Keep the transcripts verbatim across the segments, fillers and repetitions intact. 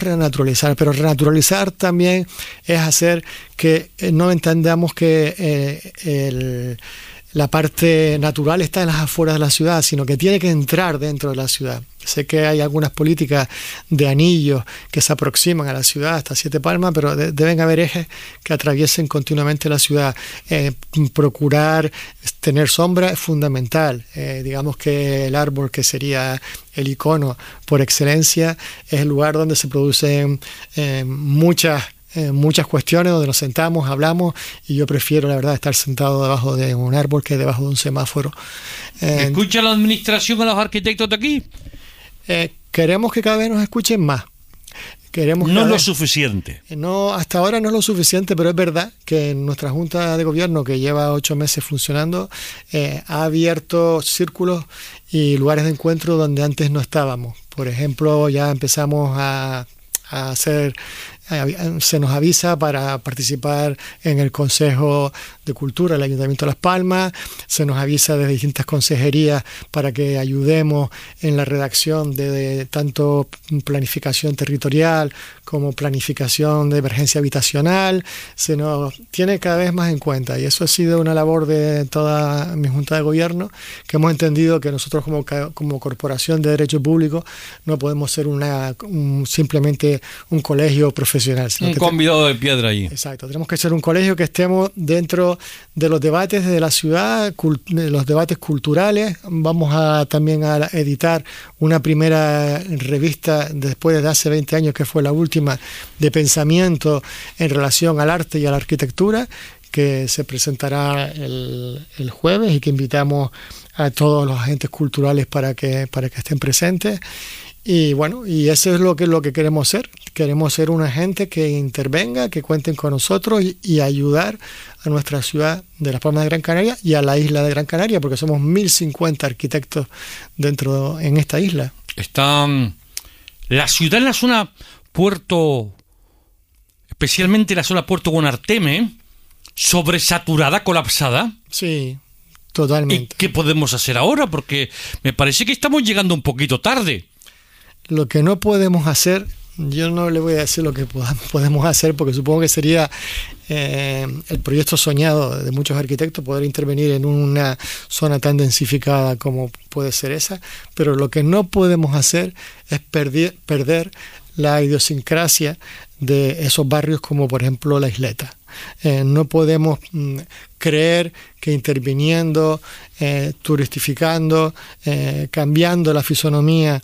renaturalizar, pero renaturalizar también es hacer que no entendamos que eh, el, la parte natural está en las afueras de la ciudad, sino que tiene que entrar dentro de la ciudad. Sé que hay algunas políticas de anillos que se aproximan a la ciudad hasta Siete Palmas, pero de, deben haber ejes que atraviesen continuamente la ciudad. Eh, procurar tener sombra es fundamental. Eh, digamos que el árbol, que sería el icono por excelencia, es el lugar donde se producen eh, muchas Eh, muchas cuestiones, donde nos sentamos, hablamos, y yo prefiero, la verdad, estar sentado debajo de un árbol que debajo de un semáforo. Eh, ¿Escucha la administración a los arquitectos de aquí? Eh, queremos que cada vez nos escuchen más. Queremos no es lo vez, suficiente. No, hasta ahora no es lo suficiente, pero es verdad que nuestra Junta de Gobierno, que lleva ocho meses funcionando, eh, ha abierto círculos y lugares de encuentro donde antes no estábamos. Por ejemplo, ya empezamos a, a hacer... se nos avisa para participar en el Consejo de Cultura del Ayuntamiento de Las Palmas, se nos avisa de distintas consejerías para que ayudemos en la redacción de, de tanto planificación territorial como planificación de emergencia habitacional. Se nos tiene cada vez más en cuenta, y eso ha sido una labor de toda mi Junta de Gobierno, que hemos entendido que nosotros como, como Corporación de Derecho Público no podemos ser una un, simplemente un colegio profesional. Un convidado de piedra allí. Exacto, tenemos que ser un colegio que estemos dentro de los debates de la ciudad, de los debates culturales. Vamos a también a editar una primera revista después de hace veinte años, que fue la última, de pensamiento en relación al arte y a la arquitectura, que se presentará el, el jueves, y que invitamos a todos los agentes culturales para que, para que estén presentes. Y bueno, y eso es lo que, lo que queremos ser. Queremos ser una gente que intervenga, que cuenten con nosotros y, y ayudar a nuestra ciudad de Las Palmas de Gran Canaria y a la isla de Gran Canaria, porque somos mil cincuenta arquitectos dentro en esta isla. Está la ciudad en la zona Puerto, especialmente la zona Puerto Guanarteme, sobresaturada, colapsada. Sí, totalmente. ¿Y qué podemos hacer ahora? Porque me parece que estamos llegando un poquito tarde. Lo que no podemos hacer, yo no le voy a decir lo que podemos hacer, porque supongo que sería eh, el proyecto soñado de muchos arquitectos, poder intervenir en una zona tan densificada como puede ser esa, pero lo que no podemos hacer es perder, perder la idiosincrasia de esos barrios, como por ejemplo La Isleta. Eh, no podemos mm, creer que interviniendo, eh, turistificando, eh, cambiando la fisonomía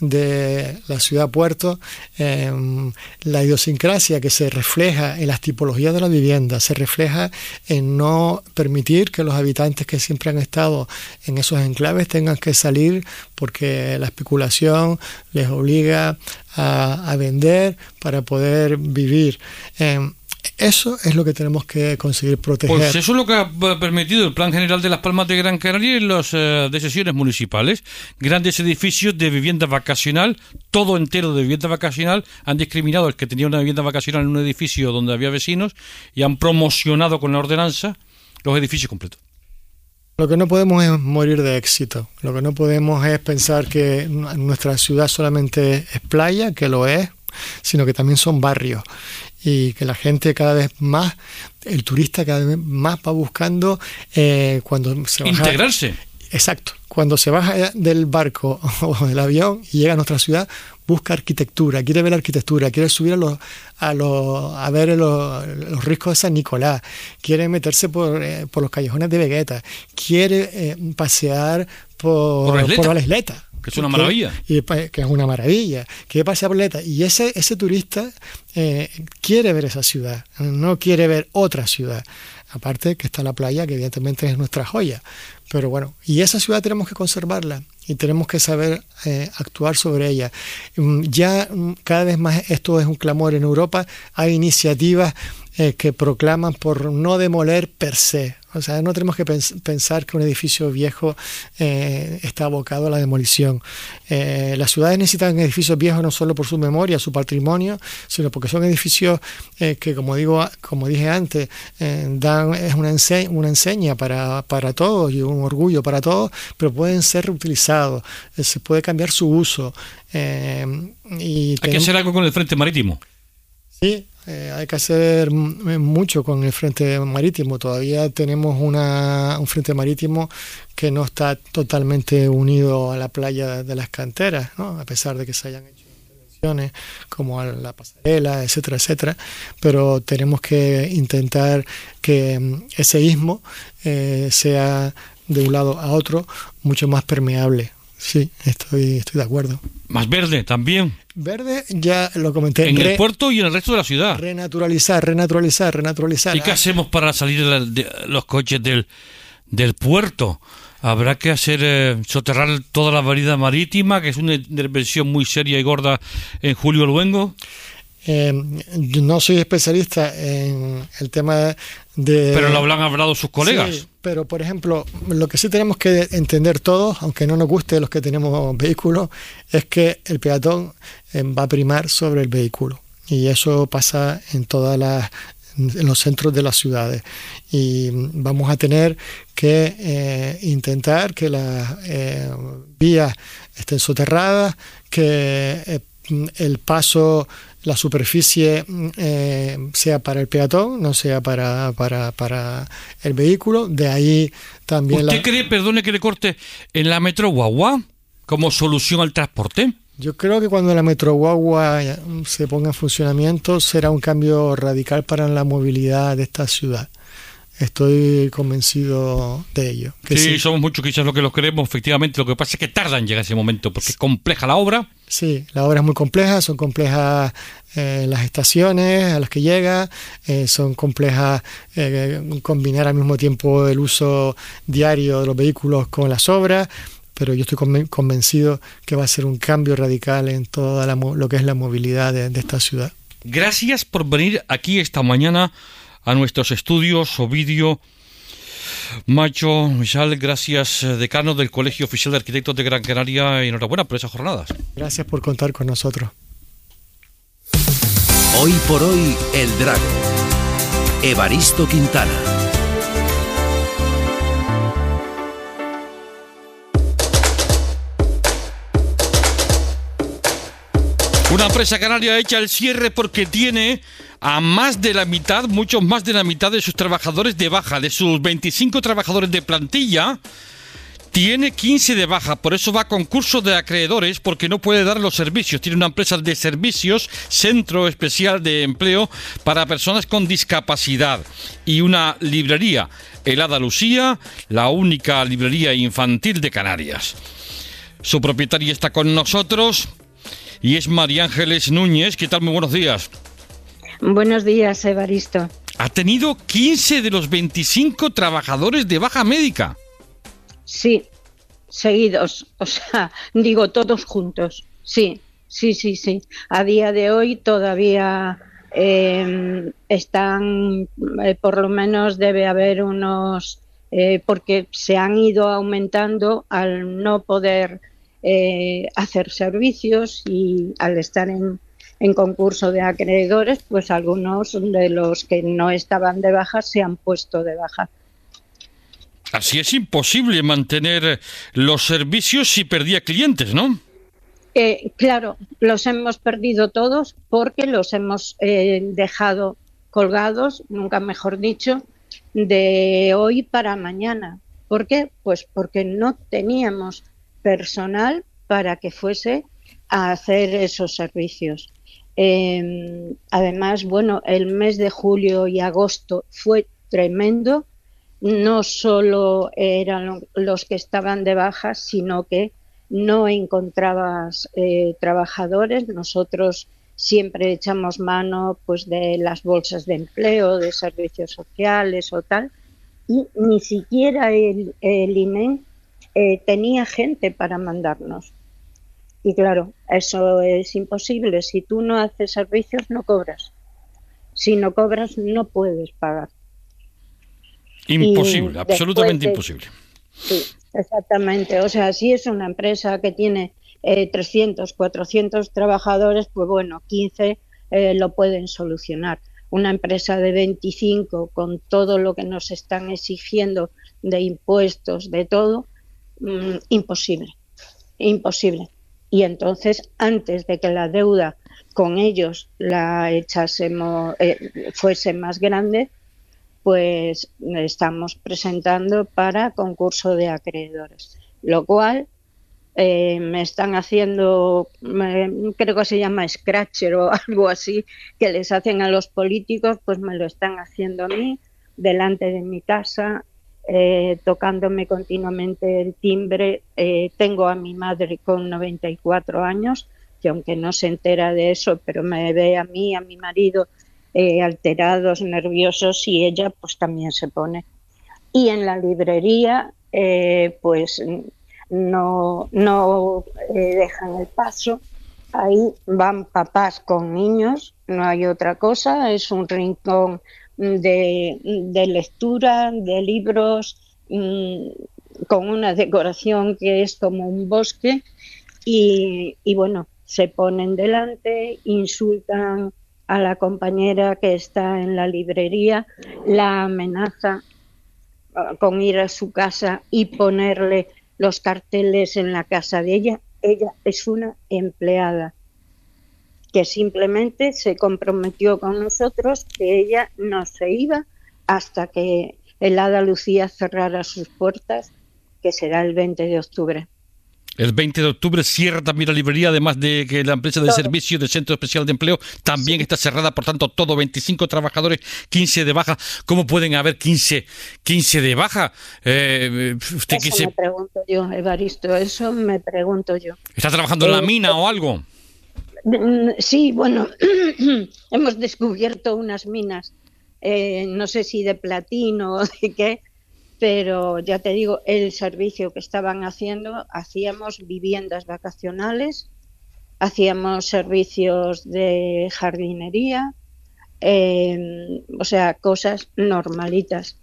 de la ciudad puerto, eh, la idiosincrasia que se refleja en las tipologías de la vivienda, se refleja en no permitir que los habitantes que siempre han estado en esos enclaves tengan que salir porque la especulación les obliga a, a vender para poder vivir. Eh, Eso es lo que tenemos que conseguir proteger. Pues eso es lo que ha permitido el Plan General de Las Palmas de Gran Canaria en las eh, decisiones municipales. Grandes edificios de vivienda vacacional, todo entero de vivienda vacacional. Han discriminado al que tenía una vivienda vacacional en un edificio donde había vecinos y han promocionado con la ordenanza los edificios completos. Lo que no podemos es morir de éxito. Lo que no podemos es pensar que nuestra ciudad solamente es playa, que lo es, sino que también son barrios, y que la gente cada vez más, el turista cada vez más va buscando eh, cuando se baja, integrarse. Exacto, cuando se baja del barco o del avión y llega a nuestra ciudad, busca arquitectura, quiere ver la arquitectura, quiere subir a los a los a ver los, los riscos de San Nicolás, quiere meterse por, eh, por los callejones de Vegueta, quiere eh, pasear por, por la isleta. Por la isleta. Que es una maravilla. Y, que es una maravilla. Que pase por la isleta. Y ese, ese turista eh, quiere ver esa ciudad, no quiere ver otra ciudad. Aparte que está la playa, que evidentemente es nuestra joya. Pero bueno, y esa ciudad tenemos que conservarla y tenemos que saber eh, actuar sobre ella. Ya cada vez más esto es un clamor en Europa. Hay iniciativas eh, que proclaman por no demoler per se. O sea, no tenemos que pens- pensar que un edificio viejo eh, está abocado a la demolición. Eh, las ciudades necesitan edificios viejos no solo por su memoria, su patrimonio, sino porque son edificios eh, que, como digo, como dije antes, eh, dan una, es una, ense una enseña para, para todos y un orgullo para todos, pero pueden ser reutilizados, eh, se puede cambiar su uso. Eh, y Hay que hacer algo con el frente marítimo. Sí, eh, hay que hacer mucho con el frente marítimo. Todavía tenemos una, un frente marítimo que no está totalmente unido a la playa de las canteras, ¿no? A pesar de que se hayan hecho intervenciones como a la pasarela, etcétera, etcétera. Pero tenemos que intentar que ese istmo eh, sea de un lado a otro mucho más permeable. Sí, estoy, estoy de acuerdo. Más verde también. Verde, ya lo comenté. En re, el puerto y en el resto de la ciudad. Renaturalizar, renaturalizar, renaturalizar. ¿Y qué hacemos para salir de, la, de los coches del, del puerto? Habrá que hacer eh, soterrar toda la avenida marítima, que es una intervención muy seria y gorda en Julio Luengo. Eh, yo no soy especialista en el tema de... Pero lo habrán hablado sus colegas. Sí, pero por ejemplo, lo que sí tenemos que entender todos, aunque no nos guste los que tenemos vehículos, es que el peatón eh, va a primar sobre el vehículo. Y eso pasa en todas las en los centros de las ciudades, y vamos a tener que eh, intentar que las eh, vías estén soterradas, que eh, el paso, la superficie eh, sea para el peatón, no sea para, para, para el vehículo. De ahí también... ¿Usted la... cree, perdone que le corte, en la Metro Guagua como solución al transporte? Yo creo que cuando la Metro Guagua se ponga en funcionamiento será un cambio radical para la movilidad de esta ciudad. Estoy convencido de ello. Que sí, sí, somos muchos quizás los que los queremos, efectivamente. Lo que pasa es que tarda en llegar ese momento, porque es compleja la obra. Sí, la obra es muy compleja, son complejas eh, las estaciones a las que llega, eh, son complejas eh, combinar al mismo tiempo el uso diario de los vehículos con las obras, pero yo estoy convencido que va a ser un cambio radical en toda la, lo que es la movilidad de, de esta ciudad. Gracias por venir aquí esta mañana a nuestros estudios, Ovidio Macho Michal, gracias, decano del Colegio Oficial de Arquitectos de Gran Canaria, y enhorabuena por esas jornadas. Gracias por contar con nosotros. Hoy por hoy, El Drago. Evaristo Quintana. Una empresa canaria echa el cierre porque tiene a más de la mitad, muchos más de la mitad de sus trabajadores de baja. De sus veinticinco trabajadores de plantilla, tiene quince de baja. Por eso va a concurso de acreedores, porque no puede dar los servicios. Tiene una empresa de servicios, Centro Especial de Empleo para Personas con Discapacidad, y una librería, El Hada Lucía, la única librería infantil de Canarias. Su propietaria está con nosotros y es María Ángeles Núñez. ¿Qué tal? Muy buenos días. Buenos días, Evaristo. Ha tenido quince de los veinticinco trabajadores de baja médica. Sí, seguidos, o sea, digo todos juntos. Sí, sí, sí, sí. A día de hoy todavía eh, están, eh, por lo menos debe haber unos, eh, porque se han ido aumentando al no poder eh, hacer servicios, y al estar en, en concurso de acreedores, pues algunos de los que no estaban de baja se han puesto de baja. Así es imposible mantener los servicios si perdía clientes, ¿no? Eh, claro, los hemos perdido todos porque los hemos eh, dejado colgados, nunca mejor dicho, de hoy para mañana. ¿Por qué? Pues porque no teníamos personal para que fuese a hacer esos servicios. Eh, además, bueno, el mes de julio y agosto fue tremendo. No solo eran los que estaban de baja, sino que no encontrabas eh, trabajadores. Nosotros siempre echamos mano pues de las bolsas de empleo, de servicios sociales o tal, y ni siquiera el, el I N E eh, tenía gente para mandarnos. Y claro, eso es imposible. Si tú no haces servicios, no cobras. Si no cobras, no puedes pagar. Imposible, absolutamente de, imposible. Sí, exactamente. O sea, si es una empresa que tiene eh, trescientos, cuatrocientos trabajadores, pues bueno, quince eh, lo pueden solucionar. una empresa de veinticinco con todo lo que nos están exigiendo de impuestos, de todo, mmm, imposible, imposible. Y entonces, antes de que la deuda con ellos la echásemos, eh, fuese más grande, pues estamos presentando para concurso de acreedores, lo cual eh, me están haciendo, me, creo que se llama scratcher o algo así, que les hacen a los políticos, pues me lo están haciendo a mí, delante de mi casa, eh, tocándome continuamente el timbre. Eh, tengo a mi madre con noventa y cuatro años, que aunque no se entera de eso, pero me ve a mí, a mi marido, eh, alterados, nerviosos, y ella pues también se pone. Y en la librería, eh, pues no, no eh, dejan el paso. Ahí van papás con niños, no hay otra cosa, es un rincón de, de lectura, de libros, mmm, con una decoración que es como un bosque, y, y bueno, se ponen delante, insultan a la compañera que está en la librería, la amenaza con ir a su casa y ponerle los carteles en la casa de ella. Ella es una empleada que simplemente se comprometió con nosotros que ella no se iba hasta que el Hada Lucía cerrara sus puertas, que será el veinte de octubre. El veinte de octubre cierra también la librería, además de que la empresa de todo. servicio del Centro Especial de Empleo también sí. está cerrada, por tanto todo, veinticinco trabajadores, quince de baja. ¿Cómo pueden haber quince, quince de baja? Eh, usted eso que se... me pregunto yo, Evaristo, eso me pregunto yo. ¿Está trabajando en eh, la mina o algo? Sí, bueno, hemos descubierto unas minas, eh, no sé si de platino o de qué, pero ya te digo, el servicio que estaban haciendo, hacíamos viviendas vacacionales, hacíamos servicios de jardinería, eh, o sea, cosas normalitas.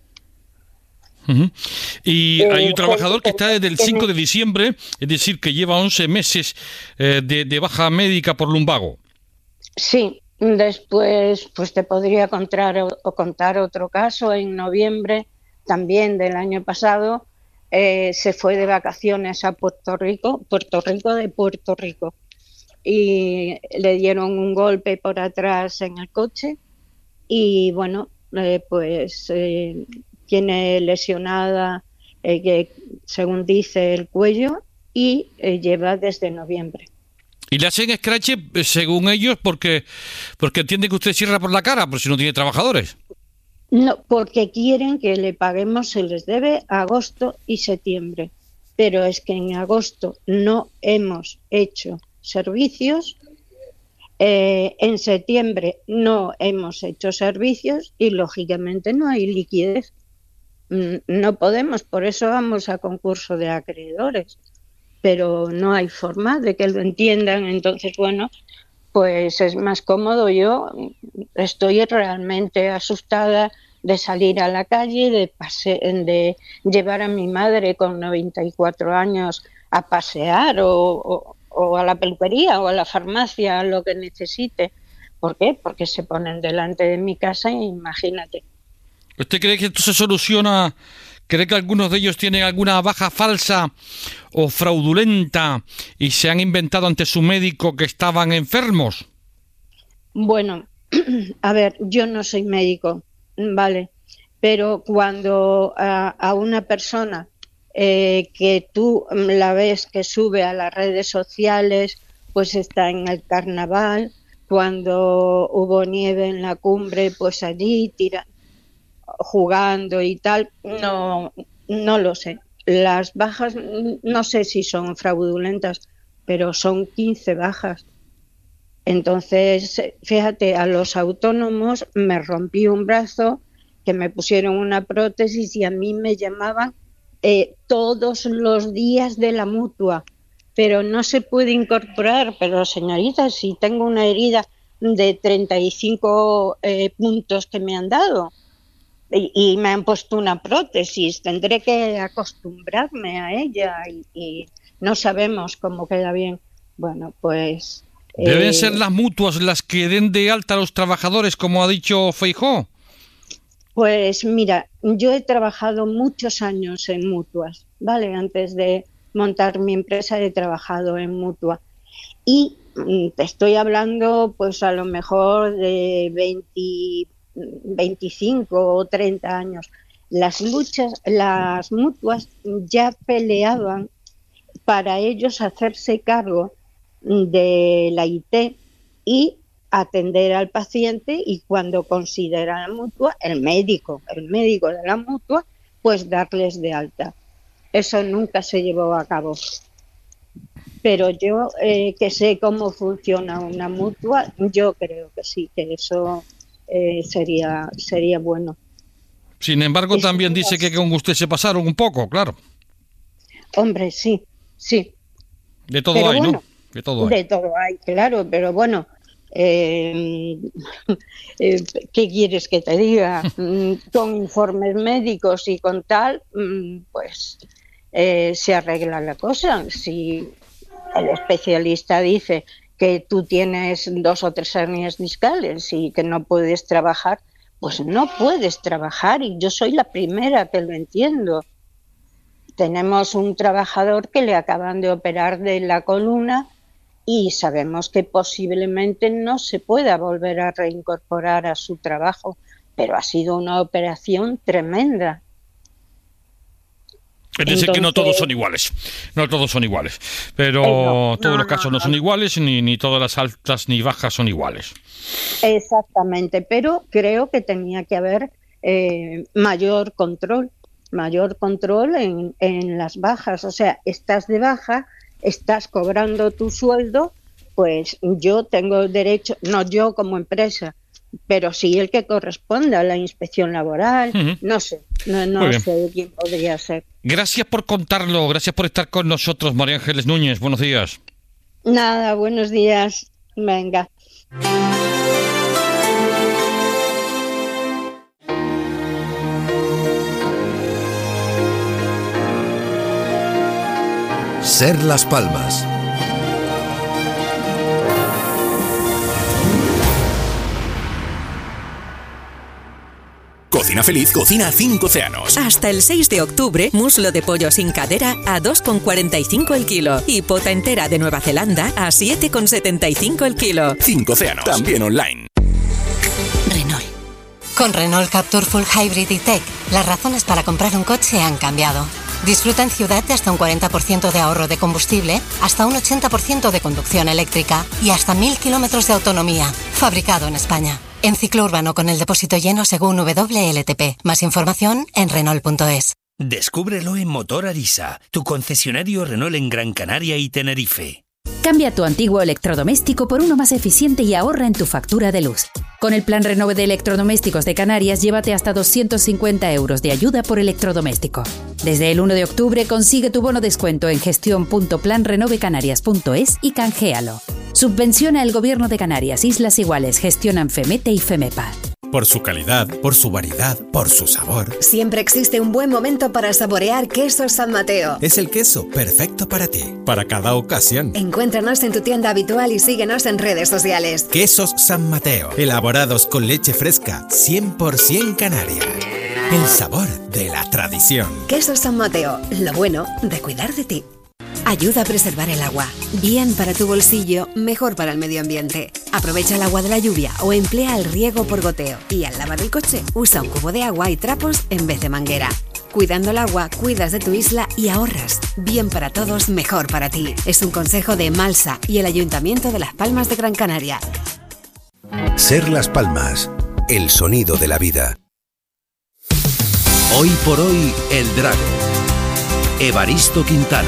Uh-huh. Y eh, hay un trabajador que está desde el cinco de diciembre, es decir, que lleva once meses eh, de, de baja médica por lumbago. Sí, después pues te podría contar, o contar otro caso. En noviembre también del año pasado, eh, se fue de vacaciones a Puerto Rico, Puerto Rico de Puerto Rico, y le dieron un golpe por atrás en el coche y bueno, eh, pues eh, tiene lesionada, eh, que, según dice, el cuello, y eh, lleva desde noviembre. Y le hacen escrache, según ellos, porque porque entienden que usted cierra por la cara, por si no tiene trabajadores. No, porque quieren que le paguemos, se les debe agosto y septiembre, pero es que en agosto no hemos hecho servicios, eh, en septiembre no hemos hecho servicios y lógicamente no hay liquidez. No podemos, por eso vamos a concurso de acreedores, pero no hay forma de que lo entiendan. Entonces, bueno, pues es más cómodo. Yo estoy realmente asustada de salir a la calle, de, pase- de llevar a mi madre con noventa y cuatro años a pasear o, o, o a la peluquería o a la farmacia, lo que necesite. ¿Por qué? Porque se ponen delante de mi casa y imagínate. ¿Usted cree que esto se soluciona? ¿Cree que algunos de ellos tienen alguna baja falsa o fraudulenta y se han inventado ante su médico que estaban enfermos? Bueno, a ver, yo no soy médico, vale, pero cuando a, a una persona eh, que tú la ves que sube a las redes sociales, pues está en el carnaval, cuando hubo nieve en la cumbre, pues allí tira, jugando y tal, no, no lo sé. Las bajas no sé si son fraudulentas, pero son quince bajas. Entonces, fíjate, a los autónomos me rompí un brazo, que me pusieron una prótesis y a mí me llamaban eh, todos los días de la mutua, pero no se puede incorporar. Pero señorita, si tengo una herida de treinta y cinco eh, puntos que me han dado y, y me han puesto una prótesis, tendré que acostumbrarme a ella y, y no sabemos cómo queda bien. Bueno, pues ¿Deben Eh, ser las mutuas las que den de alta a los trabajadores, como ha dicho Feijóo? Pues mira, yo he trabajado muchos años en mutuas, ¿vale? Antes de montar mi empresa he trabajado en mutua. Y mm, te estoy hablando, pues a lo mejor de veinte, veinticinco o treinta años. Las luchas, las mutuas ya peleaban para ellos hacerse cargo de la I T y atender al paciente, y cuando considera la mutua, el médico, el médico de la mutua, pues darles de alta. Eso nunca se llevó a cabo. Pero yo eh, que sé cómo funciona una mutua, yo creo que sí, que eso eh, sería, sería bueno. Sin embargo, Es también que dice las- que con usted se pasaron un poco, claro. Hombre, sí, sí. De todo Pero hay, bueno, ¿no? De todo hay. De todo hay, claro, pero bueno, eh, eh, ¿qué quieres que te diga? Mm, Con informes médicos y con tal, mm, pues eh, se arregla la cosa. Si el especialista dice que tú tienes dos o tres hernias discales y que no puedes trabajar, pues no puedes trabajar, y yo soy la primera que lo entiendo. Tenemos un trabajador que le acaban de operar de la columna y sabemos que posiblemente no se pueda volver a reincorporar a su trabajo, pero ha sido una operación tremenda. Es decir, que no Entonces- todos son iguales. No todos son iguales. Pero Eh, no, todos no, los casos no, no, no. son iguales, ni, ni todas las altas ni bajas son iguales. Exactamente, pero creo que tenía que haber eh, mayor control, mayor control en, en las bajas. O sea, estás de baja, estás cobrando tu sueldo, pues yo tengo derecho, no yo como empresa, pero sí el que corresponda a la inspección laboral, Ujú. no sé, no, Muy no bien. sé quién podría ser. Gracias por contarlo, gracias por estar con nosotros, María Ángeles Núñez. Buenos días. Nada, buenos días, venga. Ser Las Palmas. Cocina Feliz cocina cinco océanos. Hasta el seis de octubre, muslo de pollo sin cadera a dos con cuarenta y cinco el kilo y pota entera de Nueva Zelanda a siete con setenta y cinco el kilo. cinco océanos. También online. Renault. Con Renault Captur Full Hybrid y Tech, las razones para comprar un coche han cambiado. Disfruta en ciudad de hasta un cuarenta por ciento de ahorro de combustible, hasta un ochenta por ciento de conducción eléctrica y hasta mil kilómetros de autonomía. Fabricado en España. En ciclo urbano con el depósito lleno según W L T P. Más información en Renault punto es. Descúbrelo en Motor Arisa, tu concesionario Renault en Gran Canaria y Tenerife. Cambia tu antiguo electrodoméstico por uno más eficiente y ahorra en tu factura de luz. Con el plan Renove de Electrodomésticos de Canarias, llévate hasta doscientos cincuenta euros de ayuda por electrodoméstico. Desde el uno de octubre consigue tu bono descuento en gestión punto plan renove canarias punto es y canjealo. Subvenciona el Gobierno de Canarias, Islas Iguales, gestionan FEMETE y FEMEPA. Por su calidad, por su variedad, por su sabor. Siempre existe un buen momento para saborear quesos San Mateo. Es el queso perfecto para ti, para cada ocasión. Encuéntranos en tu tienda habitual y síguenos en redes sociales. Quesos San Mateo, elaborados con leche fresca, cien por ciento canaria. El sabor de la tradición. Quesos San Mateo, lo bueno de cuidar de ti. Ayuda a preservar el agua. Bien para tu bolsillo, mejor para el medio ambiente. Aprovecha el agua de la lluvia o emplea el riego por goteo. Y al lavar el coche, usa un cubo de agua y trapos en vez de manguera. Cuidando el agua, cuidas de tu isla y ahorras. Bien para todos, mejor para ti. Es un consejo de Malsa y el Ayuntamiento de Las Palmas de Gran Canaria. Ser Las Palmas, el sonido de la vida. Hoy por hoy, El Drago. Evaristo Quintana.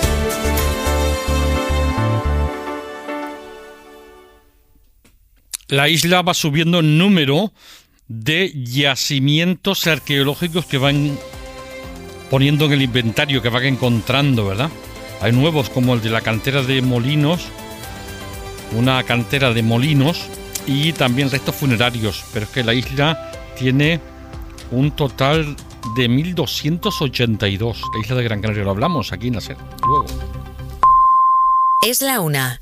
La isla va subiendo en número de yacimientos arqueológicos que van poniendo en el inventario, que van encontrando, ¿verdad? Hay nuevos como el de la cantera de Molinos, una cantera de Molinos, y también restos funerarios, pero es que la isla tiene un total de mil doscientos ochenta y dos. La isla de Gran Canaria, lo hablamos aquí en la SER. Luego. Es la una.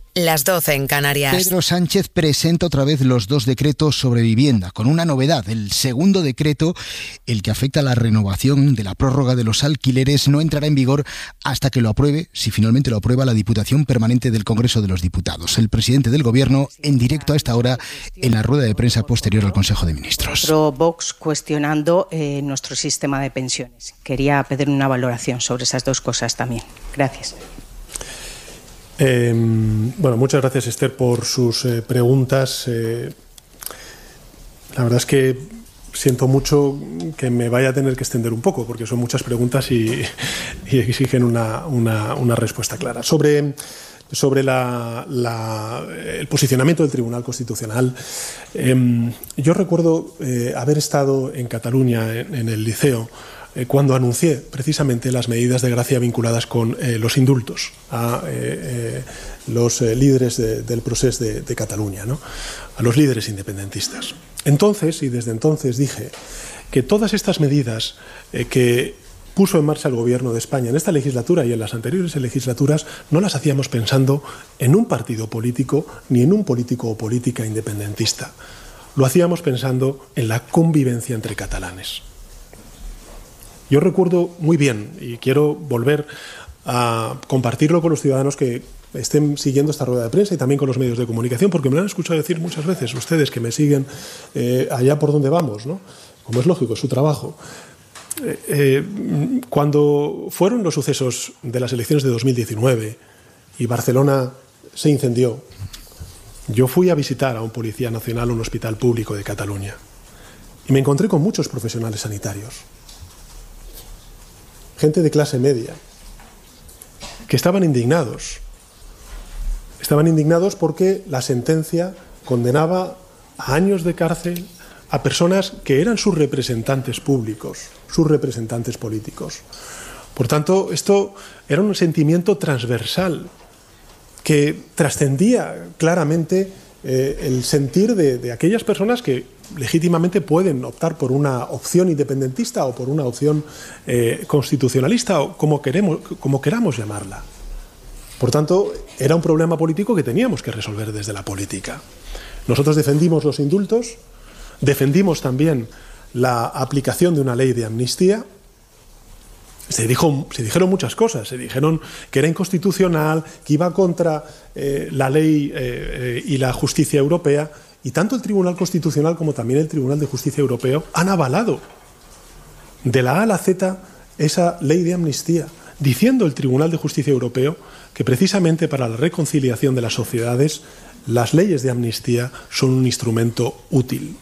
Las doce en Canarias. Pedro Sánchez presenta otra vez los dos decretos sobre vivienda, con una novedad. El segundo decreto, el que afecta a la renovación de la prórroga de los alquileres, no entrará en vigor hasta que lo apruebe, si finalmente lo aprueba la Diputación Permanente del Congreso de los Diputados. El presidente del Gobierno, en directo a esta hora, en la rueda de prensa posterior al Consejo de Ministros. Otro Vox cuestionando eh, nuestro sistema de pensiones. Quería pedir una valoración sobre esas dos cosas también. Gracias. Eh, bueno, muchas gracias, Esther, por sus eh, preguntas. Eh, la verdad es que siento mucho que me vaya a tener que extender un poco, porque son muchas preguntas y, y exigen una, una, una respuesta clara. Sobre, sobre la, la, el posicionamiento del Tribunal Constitucional, eh, yo recuerdo eh, haber estado en Cataluña, en, en el Liceo, Eh, cuando anuncié precisamente las medidas de gracia vinculadas con eh, los indultos a eh, eh, los eh, líderes de, del procés de, de Cataluña, ¿no? A los líderes independentistas. Entonces, y desde entonces, dije que todas estas medidas eh, que puso en marcha el Gobierno de España en esta legislatura y en las anteriores legislaturas no las hacíamos pensando en un partido político ni en un político o política independentista. Lo hacíamos pensando en la convivencia entre catalanes. Yo recuerdo muy bien, y quiero volver a compartirlo con los ciudadanos que estén siguiendo esta rueda de prensa y también con los medios de comunicación, porque me lo han escuchado decir muchas veces ustedes que me siguen eh, allá por donde vamos, ¿no? Como es lógico, es su trabajo. Eh, eh, cuando fueron los sucesos de las elecciones de dos mil diecinueve y Barcelona se incendió, yo fui a visitar a un policía nacional, un hospital público de Cataluña, y me encontré con muchos profesionales sanitarios. Gente de clase media, que estaban indignados. Estaban indignados porque la sentencia condenaba a años de cárcel a personas que eran sus representantes públicos, sus representantes políticos. Por tanto, esto era un sentimiento transversal que trascendía claramente eh, el sentir de, de aquellas personas que legítimamente pueden optar por una opción independentista o por una opción eh, constitucionalista o como, queremos, como queramos llamarla. Por tanto, era un problema político que teníamos que resolver desde la política. Nosotros defendimos los indultos, defendimos también la aplicación de una ley de amnistía. Se, dijo, se dijeron muchas cosas, se dijeron que era inconstitucional, que iba contra eh, la ley eh, eh, y la justicia europea, y tanto el Tribunal Constitucional como también el Tribunal de Justicia Europeo han avalado de la A a la Z esa ley de amnistía, diciendo el Tribunal de Justicia Europeo que precisamente para la reconciliación de las sociedades las leyes de amnistía son un instrumento útil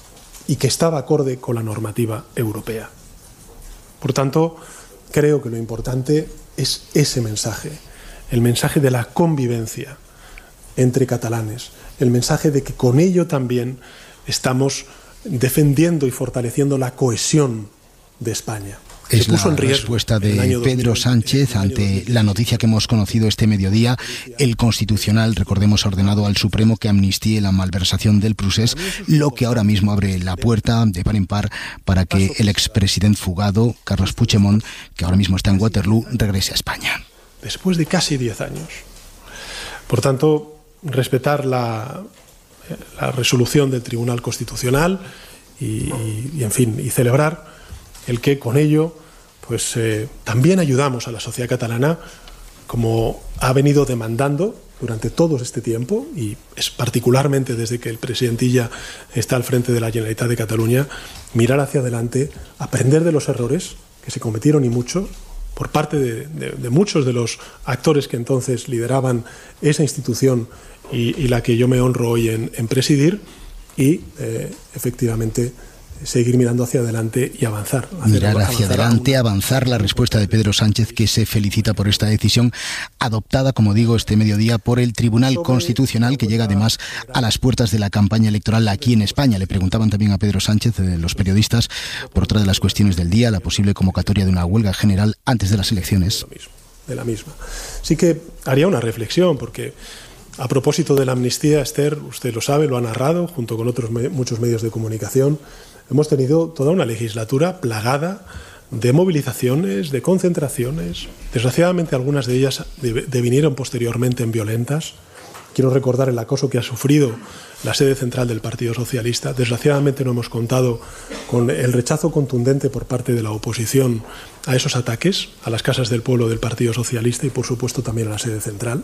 y que estaba acorde con la normativa europea. Por tanto, creo que lo importante es ese mensaje, el mensaje de la convivencia entre catalanes, el mensaje de que con ello también estamos defendiendo y fortaleciendo la cohesión de España. Es la respuesta de Pedro Sánchez ante la noticia que hemos conocido este mediodía. El Constitucional, recordemos, ha ordenado al Supremo que amnistíe la malversación del procés, lo que ahora mismo abre la puerta de par en par para que el expresidente fugado, Carles Puigdemont, que ahora mismo está en Waterloo, regrese a España. Después de casi diez años. Por tanto, respetar la, la resolución del Tribunal Constitucional y, y, y, en fin, y celebrar el que con ello pues eh, también ayudamos a la sociedad catalana, como ha venido demandando durante todo este tiempo, y es particularmente desde que el presidente Illa está al frente de la Generalitat de Cataluña, mirar hacia adelante, aprender de los errores que se cometieron y mucho por parte de, de, de muchos de los actores que entonces lideraban esa institución y, y la que yo me honro hoy en, en presidir, y eh, efectivamente seguir mirando hacia adelante y avanzar. Mirar avanzar hacia adelante, una... avanzar. La respuesta de Pedro Sánchez, que se felicita por esta decisión adoptada, como digo, este mediodía por el Tribunal Constitucional, que llega además a las puertas de la campaña electoral aquí en España. Le preguntaban también a Pedro Sánchez, eh, los periodistas, por otra de las cuestiones del día, la posible convocatoria de una huelga general antes de las elecciones. De la misma. Sí que haría una reflexión, porque a propósito de la amnistía, Esther, usted lo sabe, lo ha narrado, junto con otros me- muchos medios de comunicación. Hemos tenido toda una legislatura plagada de movilizaciones, de concentraciones. Desgraciadamente algunas de ellas devinieron posteriormente en violentas. quiero recordar el acoso que ha sufrido la sede central del Partido Socialista. Desgraciadamente no hemos contado con el rechazo contundente por parte de la oposición a esos ataques, a las casas del pueblo del Partido Socialista y, por supuesto, también a la sede central.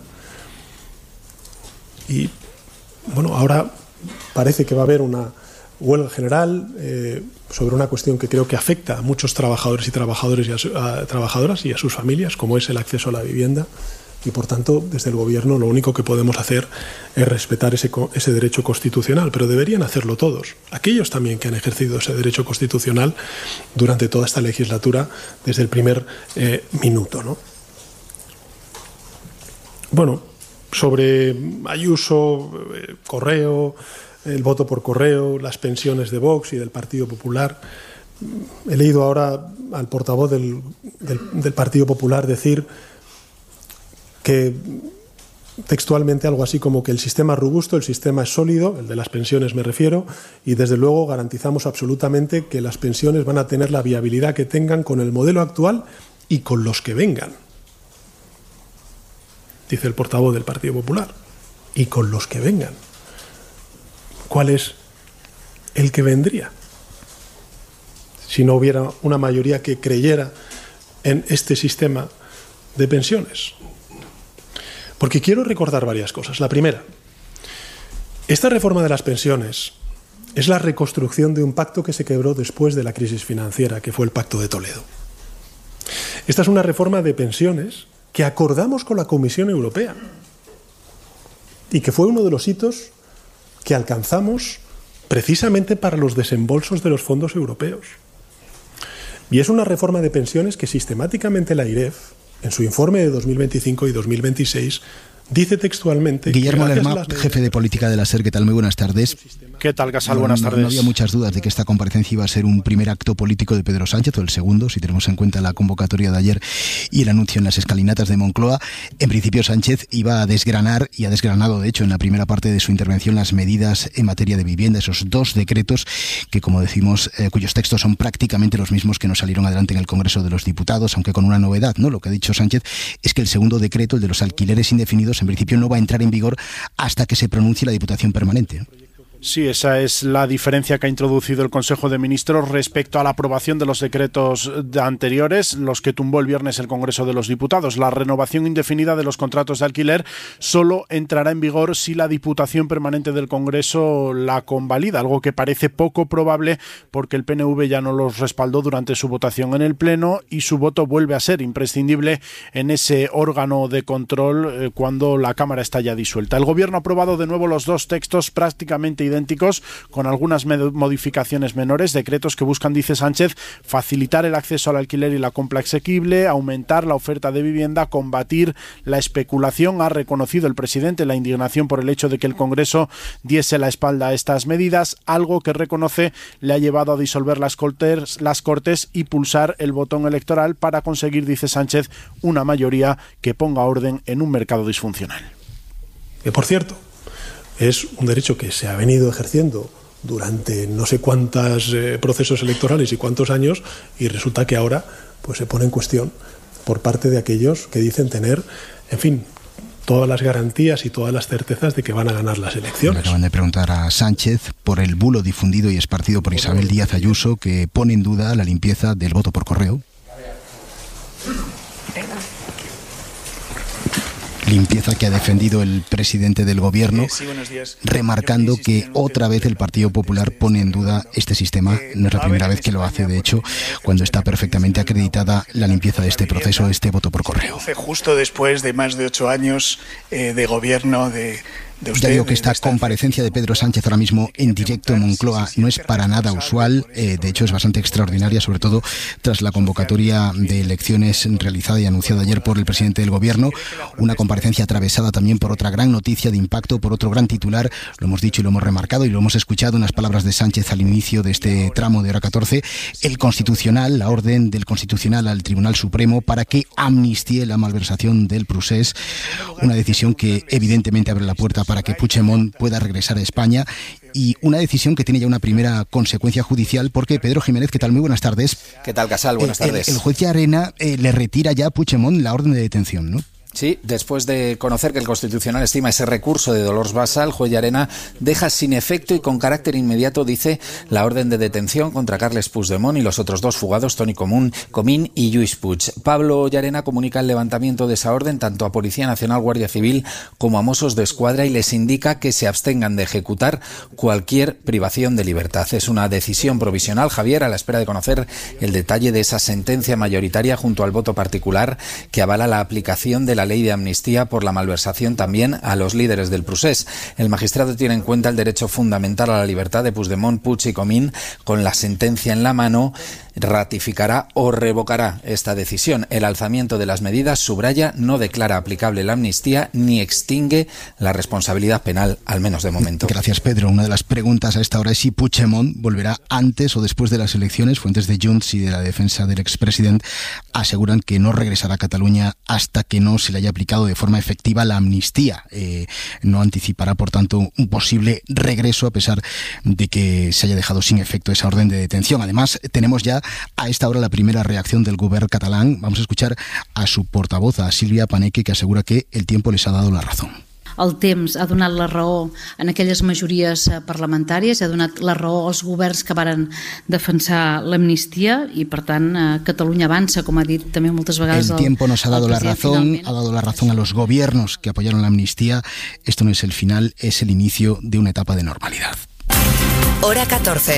Y, bueno, ahora parece que va a haber una huelga general eh, sobre una cuestión que creo que afecta a muchos trabajadores y trabajadores y a, su, a trabajadoras y a sus familias, como es el acceso a la vivienda. Y, por tanto, desde el Gobierno lo único que podemos hacer es respetar ese, ese derecho constitucional, pero deberían hacerlo todos, aquellos también que han ejercido ese derecho constitucional durante toda esta legislatura, desde el primer eh, minuto, ¿no? Bueno, sobre Ayuso, eh, Correo, el voto por correo, las pensiones de Vox y del Partido Popular, he leído ahora al portavoz del, del, del Partido Popular decir que textualmente algo así como que el sistema es robusto, el sistema es sólido, el de las pensiones me refiero, y desde luego garantizamos absolutamente que las pensiones van a tener la viabilidad que tengan con el modelo actual y con los que vengan, dice el portavoz del Partido Popular, y con los que vengan. ¿Cuál es el que vendría? Si no hubiera una mayoría que creyera en este sistema de pensiones. Porque quiero recordar varias cosas. La primera, esta reforma de las pensiones es la reconstrucción de un pacto que se quebró después de la crisis financiera, que fue el Pacto de Toledo. Esta es una reforma de pensiones que acordamos con la Comisión Europea y que fue uno de los hitos que alcanzamos precisamente para los desembolsos de los fondos europeos. Y es una reforma de pensiones que sistemáticamente la I R E F, en su informe de dos mil veinticinco y dos mil veitiseiis, dice textualmente... Guillermo Lerma, jefe de política de la SER, ¿qué tal? Muy buenas tardes. ¿Qué tal, Casal? No, buenas no, tardes. No había muchas dudas de que esta comparecencia iba a ser un primer acto político de Pedro Sánchez, o el segundo, si tenemos en cuenta la convocatoria de ayer y el anuncio en las escalinatas de Moncloa. En principio, Sánchez iba a desgranar, y ha desgranado, de hecho, en la primera parte de su intervención, las medidas en materia de vivienda, esos dos decretos que, como decimos, eh, cuyos textos son prácticamente los mismos que no salieron adelante en el Congreso de los Diputados, aunque con una novedad, ¿no? Lo que ha dicho Sánchez es que el segundo decreto, el de los alquileres indefinidos, en principio no va a entrar en vigor hasta que se pronuncie la Diputación Permanente. Sí, esa es la diferencia que ha introducido el Consejo de Ministros respecto a la aprobación de los decretos anteriores, los que tumbó el viernes el Congreso de los Diputados. La renovación indefinida de los contratos de alquiler solo entrará en vigor si la Diputación Permanente del Congreso la convalida, algo que parece poco probable porque el P N V ya no los respaldó durante su votación en el Pleno y su voto vuelve a ser imprescindible en ese órgano de control eh, cuando la Cámara está ya disuelta. El Gobierno ha aprobado de nuevo los dos textos prácticamente idénticos idénticos, con algunas modificaciones menores, decretos que buscan, dice Sánchez, facilitar el acceso al alquiler y la compra asequible, aumentar la oferta de vivienda, combatir la especulación. Ha reconocido el presidente la indignación por el hecho de que el Congreso diese la espalda a estas medidas, algo que reconoce le ha llevado a disolver las Cortes, las Cortes y pulsar el botón electoral para conseguir, dice Sánchez, una mayoría que ponga orden en un mercado disfuncional. Que, por cierto, es un derecho que se ha venido ejerciendo durante no sé cuántos eh, procesos electorales y cuántos años, y resulta que ahora pues se pone en cuestión por parte de aquellos que dicen tener, en fin, todas las garantías y todas las certezas de que van a ganar las elecciones. Me acaban de preguntar a Sánchez por el bulo difundido y esparcido por Isabel Díaz Ayuso, que pone en duda la limpieza del voto por correo. Limpieza que ha defendido el presidente del Gobierno, sí, días, remarcando que otra vez el Partido Popular pone en duda este sistema. No es la primera vez que lo hace, de hecho, cuando está perfectamente acreditada la limpieza de este proceso, este voto por correo. Justo después de más de ocho años eh, de gobierno de... Ya digo que esta comparecencia de Pedro Sánchez ahora mismo en directo en Moncloa no es para nada usual, eh, de hecho es bastante extraordinaria, sobre todo tras la convocatoria de elecciones realizada y anunciada ayer por el presidente del Gobierno, una comparecencia atravesada también por otra gran noticia de impacto, por otro gran titular, lo hemos dicho y lo hemos remarcado y lo hemos escuchado en las palabras de Sánchez al inicio de este tramo de hora catorce, el Constitucional, la orden del Constitucional al Tribunal Supremo para que amnistíe la malversación del Procés, una decisión que evidentemente abre la puerta para para que Puigdemont pueda regresar a España, y una decisión que tiene ya una primera consecuencia judicial porque Pedro Jiménez, ¿qué tal? Muy buenas tardes. ¿Qué tal, Casal? Buenas el, tardes. El, el juez Llarena eh, le retira ya a Puigdemont la orden de detención, ¿no? Sí, después de conocer que el Constitucional estima ese recurso de Dolors Bassa, el juez Llarena deja sin efecto y con carácter inmediato, dice, la orden de detención contra Carles Puigdemont y los otros dos fugados, Toni Comín y Lluís Puig. Pablo Llarena comunica el levantamiento de esa orden tanto a Policía Nacional, Guardia Civil como a Mossos de Escuadra y les indica que se abstengan de ejecutar cualquier privación de libertad. Es una decisión provisional, Javier, a la espera de conocer el detalle de esa sentencia mayoritaria junto al voto particular que avala la aplicación de la ley de amnistía por la malversación también a los líderes del procés. El magistrado tiene en cuenta el derecho fundamental a la libertad de Puigdemont, Puig y Comín. Con la sentencia en la mano, ratificará o revocará esta decisión. El alzamiento de las medidas, subraya, no declara aplicable la amnistía ni extingue la responsabilidad penal, al menos de momento. Gracias, Pedro. Una de las preguntas a esta hora es si Puigdemont volverá antes o después de las elecciones. Fuentes de Junts y de la defensa del expresidente aseguran que no regresará a Cataluña hasta que no se le haya aplicado de forma efectiva la amnistía. Eh, no anticipará, por tanto, un posible regreso a pesar de que se haya dejado sin efecto esa orden de detención. Además, tenemos ya a esta hora la primera reacción del govern catalán. Vamos a escuchar a su portavoz, a Sílvia Paneque, que asegura que el tiempo les ha dado la razón. El temps ha donat la raó en aquelles majories parlamentàries, ha donat la raó als governs que varen defensar l'amnistia i, per tant, Catalunya avança, com ha dit també moltes vegades el, el tiempo nos ha dado la razón, finalment. ha dado la razón a los gobiernos que apoyaron la amnistía. Esto no es el final, es el inicio de una etapa de normalidad. Hora catorce.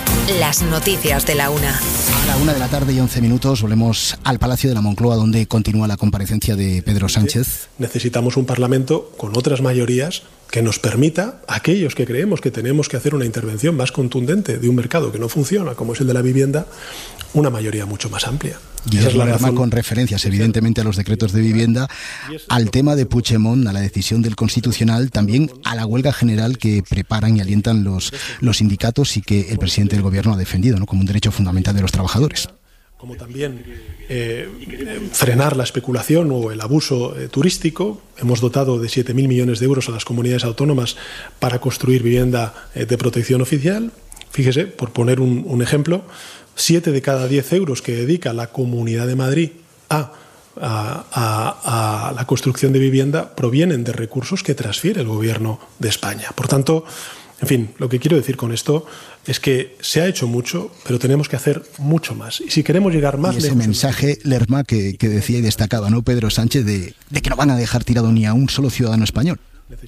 Las noticias de la una. A la una de la tarde y once minutos volvemos al Palacio de la Moncloa, donde continúa la comparecencia de Pedro Sánchez. Necesitamos un Parlamento con otras mayorías que nos permita, a aquellos que creemos que tenemos que hacer una intervención más contundente de un mercado que no funciona, como es el de la vivienda, una mayoría mucho más amplia. Y es la razón, con referencias evidentemente a los decretos de vivienda, al tema de Puigdemont, a la decisión del Constitucional, también a la huelga general que preparan y alientan los, los sindicatos y que el presidente del Gobierno ha defendido, ¿no?, como un derecho fundamental de los trabajadores. Como también eh, frenar la especulación o el abuso eh, turístico. Hemos dotado de siete mil millones de euros a las comunidades autónomas para construir vivienda eh, de protección oficial. Fíjese, por poner un, un ejemplo, siete de cada diez euros que dedica la Comunidad de Madrid a, a, a, a la construcción de vivienda provienen de recursos que transfiere el Gobierno de España. Por tanto, en fin, lo que quiero decir con esto es que se ha hecho mucho, pero tenemos que hacer mucho más. Y si queremos llegar más y ese lejos... ese mensaje, Lerma, que, que decía y destacaba, ¿no?, Pedro Sánchez, de, de que no van a dejar tirado ni a un solo ciudadano español.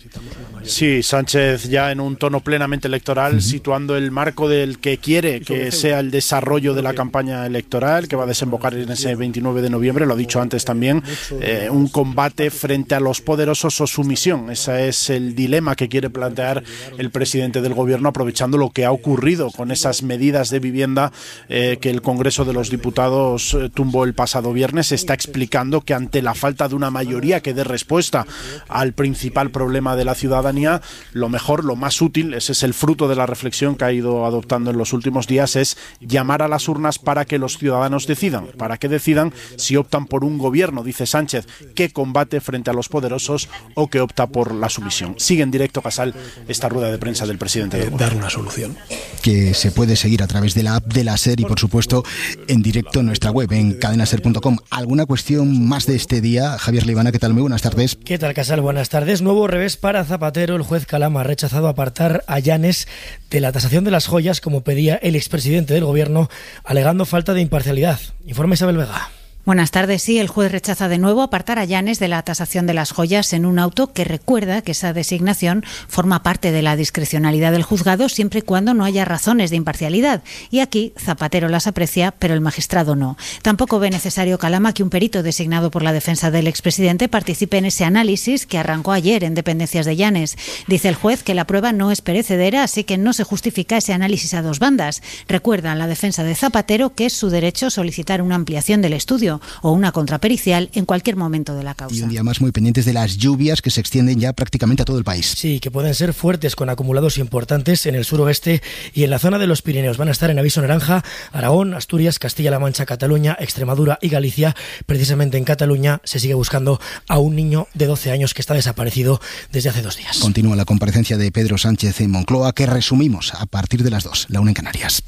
Sí, Sánchez ya en un tono plenamente electoral, uh-huh. situando el marco del que quiere que sea el desarrollo de la campaña electoral, que va a desembocar en ese veintinueve de noviembre, lo ha dicho antes también, eh, un combate frente a los poderosos o sumisión. Ese es el dilema que quiere plantear el presidente del Gobierno, aprovechando lo que ha ocurrido con esas medidas de vivienda eh, que el Congreso de los Diputados eh, tumbó el pasado viernes. Está explicando que ante la falta de una mayoría que dé respuesta al principal problema problema de la ciudadanía, lo mejor, lo más útil, ese es el fruto de la reflexión que ha ido adoptando en los últimos días, es llamar a las urnas para que los ciudadanos decidan, para que decidan si optan por un gobierno, dice Sánchez, que combate frente a los poderosos o que opta por la sumisión. Sigue en directo, Casal, esta rueda de prensa del presidente del Gobierno. Dar una solución. Que se puede seguir a través de la app de la SER y, por supuesto, en directo en nuestra web, en cadena ser punto com. ¿Alguna cuestión más de este día? Javier Leibana, ¿qué tal? Muy buenas tardes. ¿Qué tal, Casal? Buenas tardes. Nuevo revés para Zapatero. El juez Calama ha rechazado apartar a Llanes de la tasación de las joyas, como pedía el expresidente del Gobierno, alegando falta de imparcialidad. Informa Isabel Vega. Buenas tardes. Sí, el juez rechaza de nuevo apartar a Llanes de la tasación de las joyas en un auto que recuerda que esa designación forma parte de la discrecionalidad del juzgado siempre y cuando no haya razones de imparcialidad. Y aquí Zapatero las aprecia, pero el magistrado no. Tampoco ve necesario Calama que un perito designado por la defensa del expresidente participe en ese análisis que arrancó ayer en dependencias de Llanes. Dice el juez que la prueba no es perecedera, así que no se justifica ese análisis a dos bandas. Recuerda la defensa de Zapatero que es su derecho solicitar una ampliación del estudio o una contrapericial en cualquier momento de la causa. Y un día más muy pendientes de las lluvias que se extienden ya prácticamente a todo el país. Sí, que pueden ser fuertes con acumulados importantes en el suroeste y en la zona de los Pirineos. Van a estar en aviso naranja Aragón, Asturias, Castilla-La Mancha, Cataluña, Extremadura y Galicia. Precisamente en Cataluña se sigue buscando a un niño de doce años que está desaparecido desde hace dos días. Continúa la comparecencia de Pedro Sánchez en Moncloa, que resumimos a partir de las dos, la una en Canarias.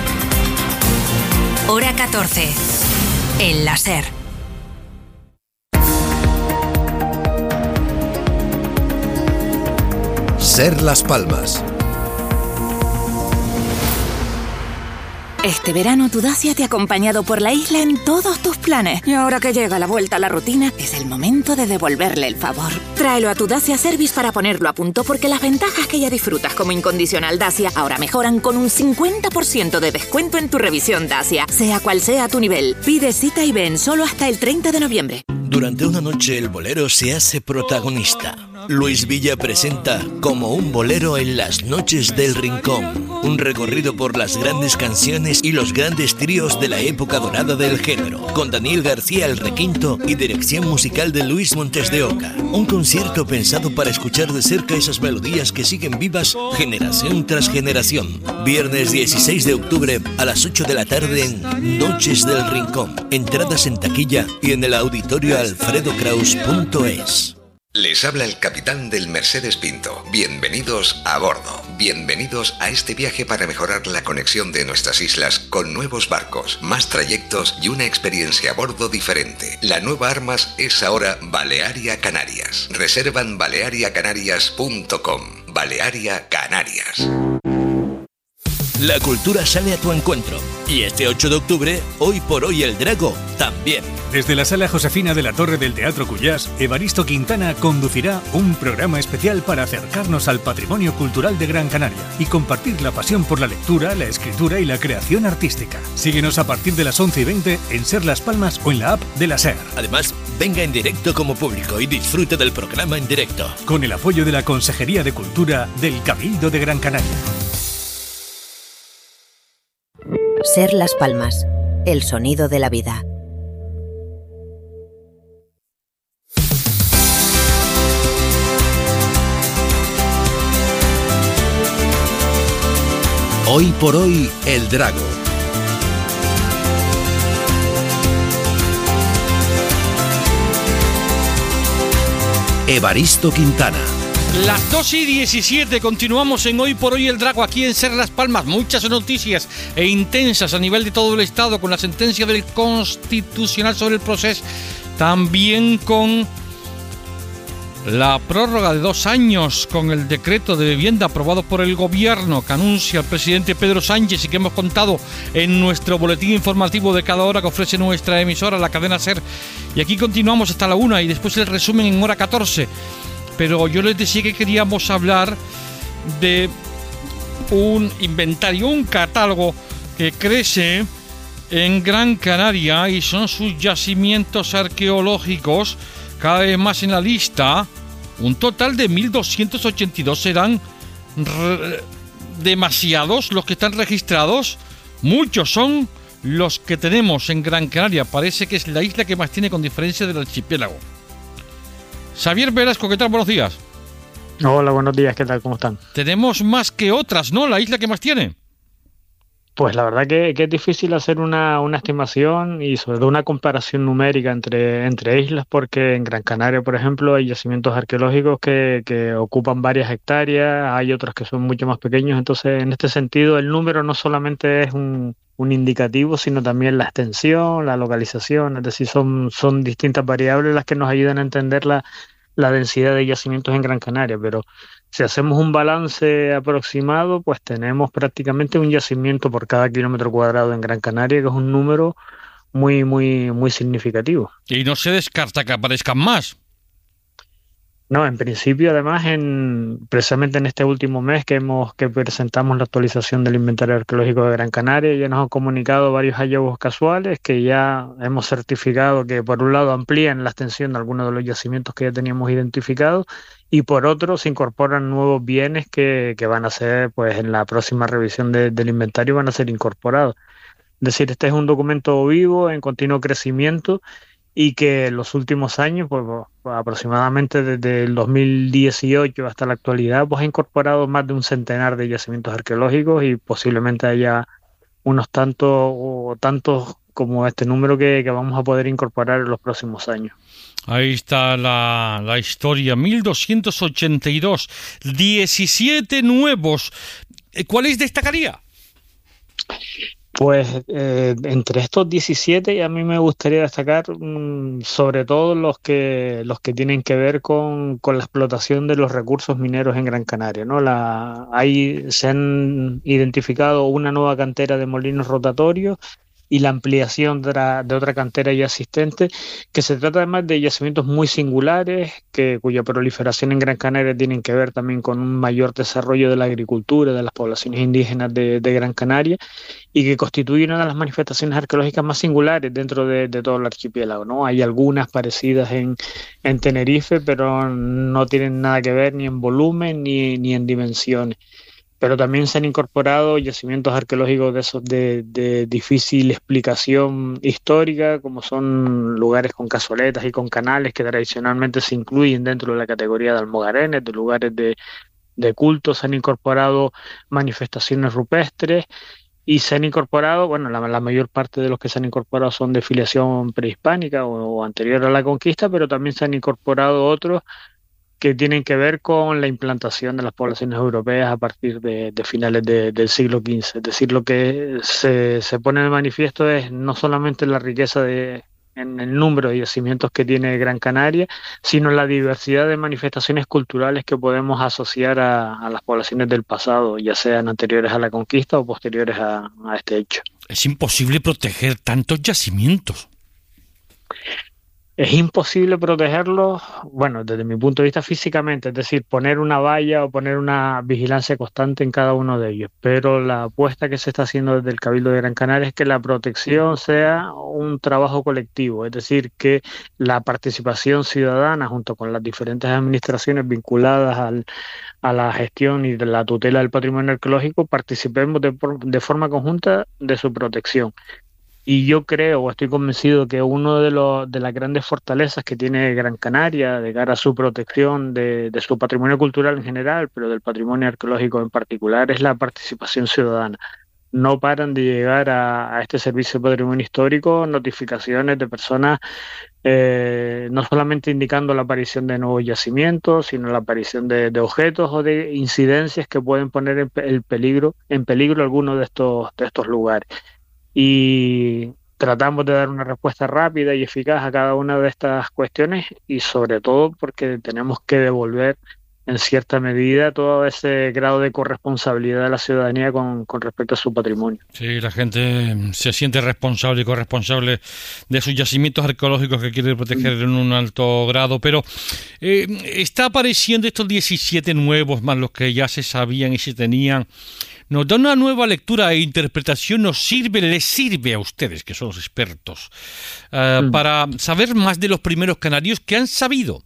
Hora catorce. El láser. Ser Las Palmas. Este verano tu Dacia te ha acompañado por la isla en todos tus planes. Y ahora que llega la vuelta a la rutina, es el momento de devolverle el favor. Tráelo a tu Dacia Service para ponerlo a punto, porque las ventajas que ya disfrutas como incondicional Dacia ahora mejoran con un cincuenta por ciento de descuento en tu revisión Dacia, sea cual sea tu nivel. Pide cita y ven solo hasta el treinta de noviembre. Durante una noche el bolero se hace protagonista. Luis Villa presenta Como un bolero en las noches del Rincón, un recorrido por las grandes canciones y los grandes tríos de la época dorada del género, con Daniel García el requinto y dirección musical de Luis Montes de Oca. Un concierto pensado para escuchar de cerca esas melodías que siguen vivas generación tras generación. Viernes dieciséis de octubre a las ocho de la tarde en Noches del Rincón. Entradas en taquilla y en el auditorio alfredo kraus punto es. Les habla el capitán del Mercedes Pinto. Bienvenidos a bordo. Bienvenidos a este viaje para mejorar la conexión de nuestras islas con nuevos barcos, más trayectos y una experiencia a bordo diferente. La nueva Armas es ahora Balearia Canarias. Reserva en balearia canarias punto com. Balearia Canarias. La cultura sale a tu encuentro. Y este ocho de octubre, Hoy por Hoy el Drago también. Desde la Sala Josefina de la Torre del Teatro Cuyás, Evaristo Quintana conducirá un programa especial para acercarnos al patrimonio cultural de Gran Canaria y compartir la pasión por la lectura, la escritura y la creación artística. Síguenos a partir de las once y veinte en Ser Las Palmas o en la app de la SER. Además, venga en directo como público y disfrute del programa en directo. Con el apoyo de la Consejería de Cultura del Cabildo de Gran Canaria. Ser Las Palmas, el sonido de la vida. Hoy por Hoy el Drago. Evaristo Quintana. Las dos y diecisiete, continuamos en Hoy por Hoy el Drago aquí en Ser Las Palmas. Muchas noticias e intensas a nivel de todo el Estado, con la sentencia del Constitucional sobre el proceso, también con la prórroga de dos años con el decreto de vivienda aprobado por el Gobierno que anuncia el presidente Pedro Sánchez y que hemos contado en nuestro boletín informativo de cada hora que ofrece nuestra emisora, la cadena SER. Y aquí continuamos hasta la una y después el resumen en hora catorce. Pero yo les decía que queríamos hablar de un inventario, un catálogo que crece en Gran Canaria y son sus yacimientos arqueológicos cada vez más en la lista. Un total de mil doscientos ochenta y dos. ¿Serán re- demasiados los que están registrados? Muchos son los que tenemos en Gran Canaria. Parece que es la isla que más tiene con diferencia del archipiélago. Xavier Velasco, ¿qué tal? Buenos días. Hola, buenos días, ¿qué tal? ¿Cómo están? Tenemos más que otras, ¿no? La isla que más tiene. Pues la verdad que, que es difícil hacer una, una estimación y sobre todo una comparación numérica entre, entre islas, porque en Gran Canaria, por ejemplo, hay yacimientos arqueológicos que, que ocupan varias hectáreas, hay otros que son mucho más pequeños, entonces en este sentido el número no solamente es un, un indicativo, sino también la extensión, la localización, es decir, son, son distintas variables las que nos ayudan a entender la, la densidad de yacimientos en Gran Canaria, pero si hacemos un balance aproximado, pues tenemos prácticamente un yacimiento por cada kilómetro cuadrado en Gran Canaria, que es un número muy, muy, muy significativo. Y no se descarta que aparezcan más. No, en principio, además, en precisamente en este último mes que hemos que presentamos la actualización del inventario arqueológico de Gran Canaria, ya nos han comunicado varios hallazgos casuales que ya hemos certificado que, por un lado, amplían la extensión de algunos de los yacimientos que ya teníamos identificados y, por otro, se incorporan nuevos bienes que, que van a ser, pues, en la próxima revisión de, del inventario van a ser incorporados. Es decir, este es un documento vivo, en continuo crecimiento, y que en los últimos años, pues aproximadamente desde el dos mil dieciocho hasta la actualidad, pues ha incorporado más de un centenar de yacimientos arqueológicos y posiblemente haya unos tantos o tantos como este número que, que vamos a poder incorporar en los próximos años. Ahí está la, la historia, mil doscientos ochenta y dos, diecisiete nuevos. ¿Cuáles destacaría? Pues eh, entre estos diecisiete a mí me gustaría destacar mmm, sobre todo los que los que tienen que ver con, con la explotación de los recursos mineros en Gran Canaria, ¿no? La, ahí se han identificado una nueva cantera de molinos rotatorios y la ampliación de otra, de otra cantera ya existente, que se trata además de yacimientos muy singulares, que cuya proliferación en Gran Canaria tienen que ver también con un mayor desarrollo de la agricultura, de las poblaciones indígenas de, de Gran Canaria, y que constituye una de las manifestaciones arqueológicas más singulares dentro de, de todo el archipiélago, ¿no? Hay algunas parecidas en, en Tenerife, pero no tienen nada que ver ni en volumen ni, ni en dimensiones. Pero también se han incorporado yacimientos arqueológicos de esos de, de difícil explicación histórica, como son lugares con cazoletas y con canales que tradicionalmente se incluyen dentro de la categoría de almogarenes, de lugares de, de culto. Se han incorporado manifestaciones rupestres y se han incorporado, bueno, la, la mayor parte de los que se han incorporado son de filiación prehispánica o, o anterior a la conquista, pero también se han incorporado otros que tienen que ver con la implantación de las poblaciones europeas a partir de, de finales de, del siglo quince. Es decir, lo que se, se pone de manifiesto es no solamente la riqueza de, en el número de yacimientos que tiene Gran Canaria, sino la diversidad de manifestaciones culturales que podemos asociar a, a las poblaciones del pasado, ya sean anteriores a la conquista o posteriores a, a este hecho. Es imposible proteger tantos yacimientos. Es imposible protegerlos, bueno, desde mi punto de vista físicamente, es decir, poner una valla o poner una vigilancia constante en cada uno de ellos, pero la apuesta que se está haciendo desde el Cabildo de Gran Canaria es que la protección sea un trabajo colectivo, es decir, que la participación ciudadana junto con las diferentes administraciones vinculadas al, a la gestión y de la tutela del patrimonio arqueológico participemos de, de forma conjunta de su protección. Y yo creo, o estoy convencido, que uno de, los, de las grandes fortalezas que tiene Gran Canaria de cara a su protección de, de su patrimonio cultural en general, pero del patrimonio arqueológico en particular, es la participación ciudadana. No paran de llegar a, a este servicio de patrimonio histórico notificaciones de personas eh, no solamente indicando la aparición de nuevos yacimientos, sino la aparición de, de objetos o de incidencias que pueden poner en, el peligro, en peligro algunos de estos, de estos lugares. Y tratamos de dar una respuesta rápida y eficaz a cada una de estas cuestiones, y sobre todo porque tenemos que devolver en cierta medida todo ese grado de corresponsabilidad de la ciudadanía con, con respecto a su patrimonio. Sí, la gente se siente responsable y corresponsable de sus yacimientos arqueológicos que quiere proteger en un alto grado, pero eh, está apareciendo estos diecisiete nuevos, más los que ya se sabían y se tenían. Nos da una nueva lectura e interpretación, nos sirve, les sirve a ustedes, que son los expertos, uh, mm. para saber más de los primeros canarios que han sabido.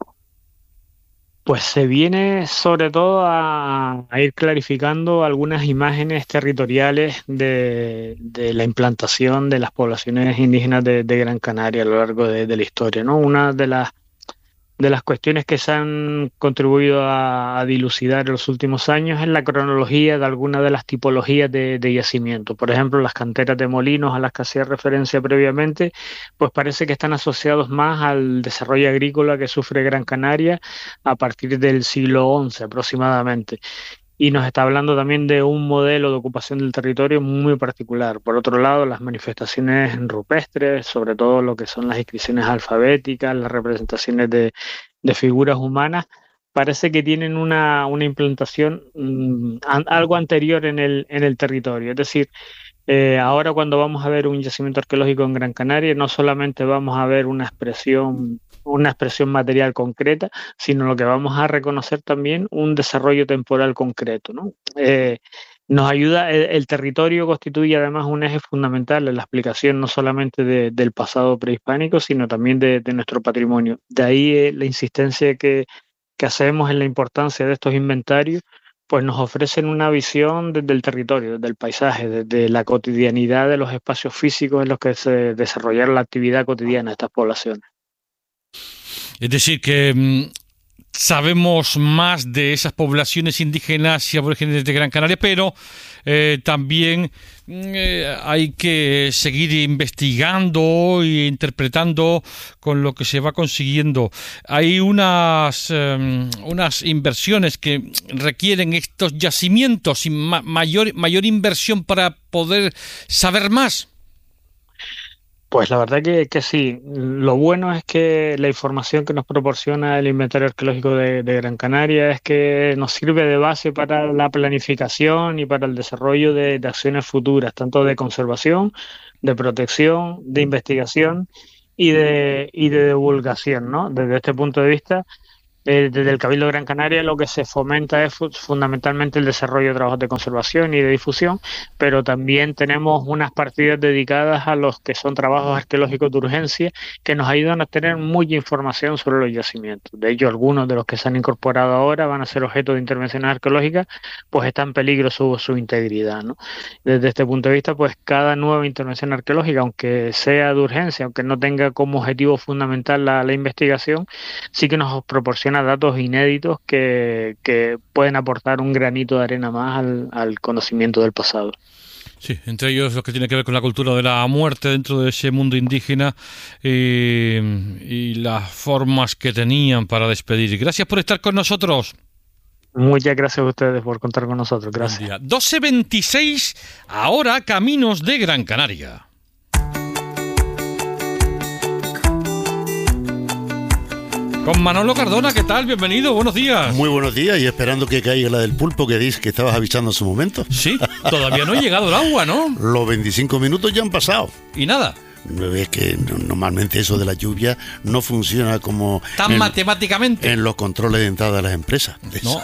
Pues se viene sobre todo a, a ir clarificando algunas imágenes territoriales de, de la implantación de las poblaciones indígenas de, de Gran Canaria a lo largo de, de la historia, ¿no? Una de las de las cuestiones que se han contribuido a, a dilucidar en los últimos años es la cronología de algunas de las tipologías de, de yacimientos. Por ejemplo, las canteras de molinos a las que hacía referencia previamente, pues parece que están asociados más al desarrollo agrícola que sufre Gran Canaria a partir del siglo once aproximadamente. Y nos está hablando también de un modelo de ocupación del territorio muy particular. Por otro lado, las manifestaciones rupestres, sobre todo lo que son las inscripciones alfabéticas, las representaciones de, de figuras humanas, parece que tienen una, una implantación mmm, an, algo anterior en el, en el territorio. Es decir, eh, ahora cuando vamos a ver un yacimiento arqueológico en Gran Canaria, no solamente vamos a ver una expresión una expresión material concreta, sino lo que vamos a reconocer también un desarrollo temporal concreto, ¿no? Eh, nos ayuda, el, el territorio constituye además un eje fundamental en la explicación no solamente de, del pasado prehispánico, sino también de, de nuestro patrimonio. De ahí eh, la insistencia que, que hacemos en la importancia de estos inventarios, pues nos ofrecen una visión desde el territorio, desde el paisaje, desde la cotidianidad de los espacios físicos en los que se desarrolla la actividad cotidiana de estas poblaciones. Es decir, que sabemos más de esas poblaciones indígenas y aborígenes de Gran Canaria, pero eh, también eh, hay que seguir investigando e interpretando con lo que se va consiguiendo. Hay unas, eh, unas inversiones que requieren estos yacimientos y ma- mayor, mayor inversión para poder saber más. Pues la verdad que, que sí. Lo bueno es que la información que nos proporciona el Inventario Arqueológico de, de Gran Canaria es que nos sirve de base para la planificación y para el desarrollo de, de acciones futuras, tanto de conservación, de protección, de investigación y de, y de divulgación, ¿no? Desde este punto de vista, Eh, desde el Cabildo de Gran Canaria lo que se fomenta es fu- fundamentalmente el desarrollo de trabajos de conservación y de difusión, pero también tenemos unas partidas dedicadas a los que son trabajos arqueológicos de urgencia que nos ayudan a tener mucha información sobre los yacimientos. De hecho, algunos de los que se han incorporado ahora van a ser objeto de intervenciones arqueológicas, pues está en peligro su, su integridad, ¿no? Desde este punto de vista, pues cada nueva intervención arqueológica, aunque sea de urgencia, aunque no tenga como objetivo fundamental la, la investigación, sí que nos proporciona datos inéditos que, que pueden aportar un granito de arena más al, al conocimiento del pasado. Sí, entre ellos lo que tiene que ver con la cultura de la muerte dentro de ese mundo indígena eh, y las formas que tenían para despedir. Gracias por estar con nosotros. Muchas gracias a ustedes por contar con nosotros. Gracias. doce veintiséis, ahora Caminos de Gran Canaria. Con Manolo Cardona, ¿qué tal? Bienvenido, buenos días. Muy buenos días y esperando que caiga la del pulpo que dices que estabas avisando en su momento. Sí, todavía no ha llegado el agua, ¿no? Los veinticinco minutos ya han pasado. ¿Y nada? Es que normalmente eso de la lluvia no funciona como... Tan en, matemáticamente. En los controles de entrada de las empresas. No,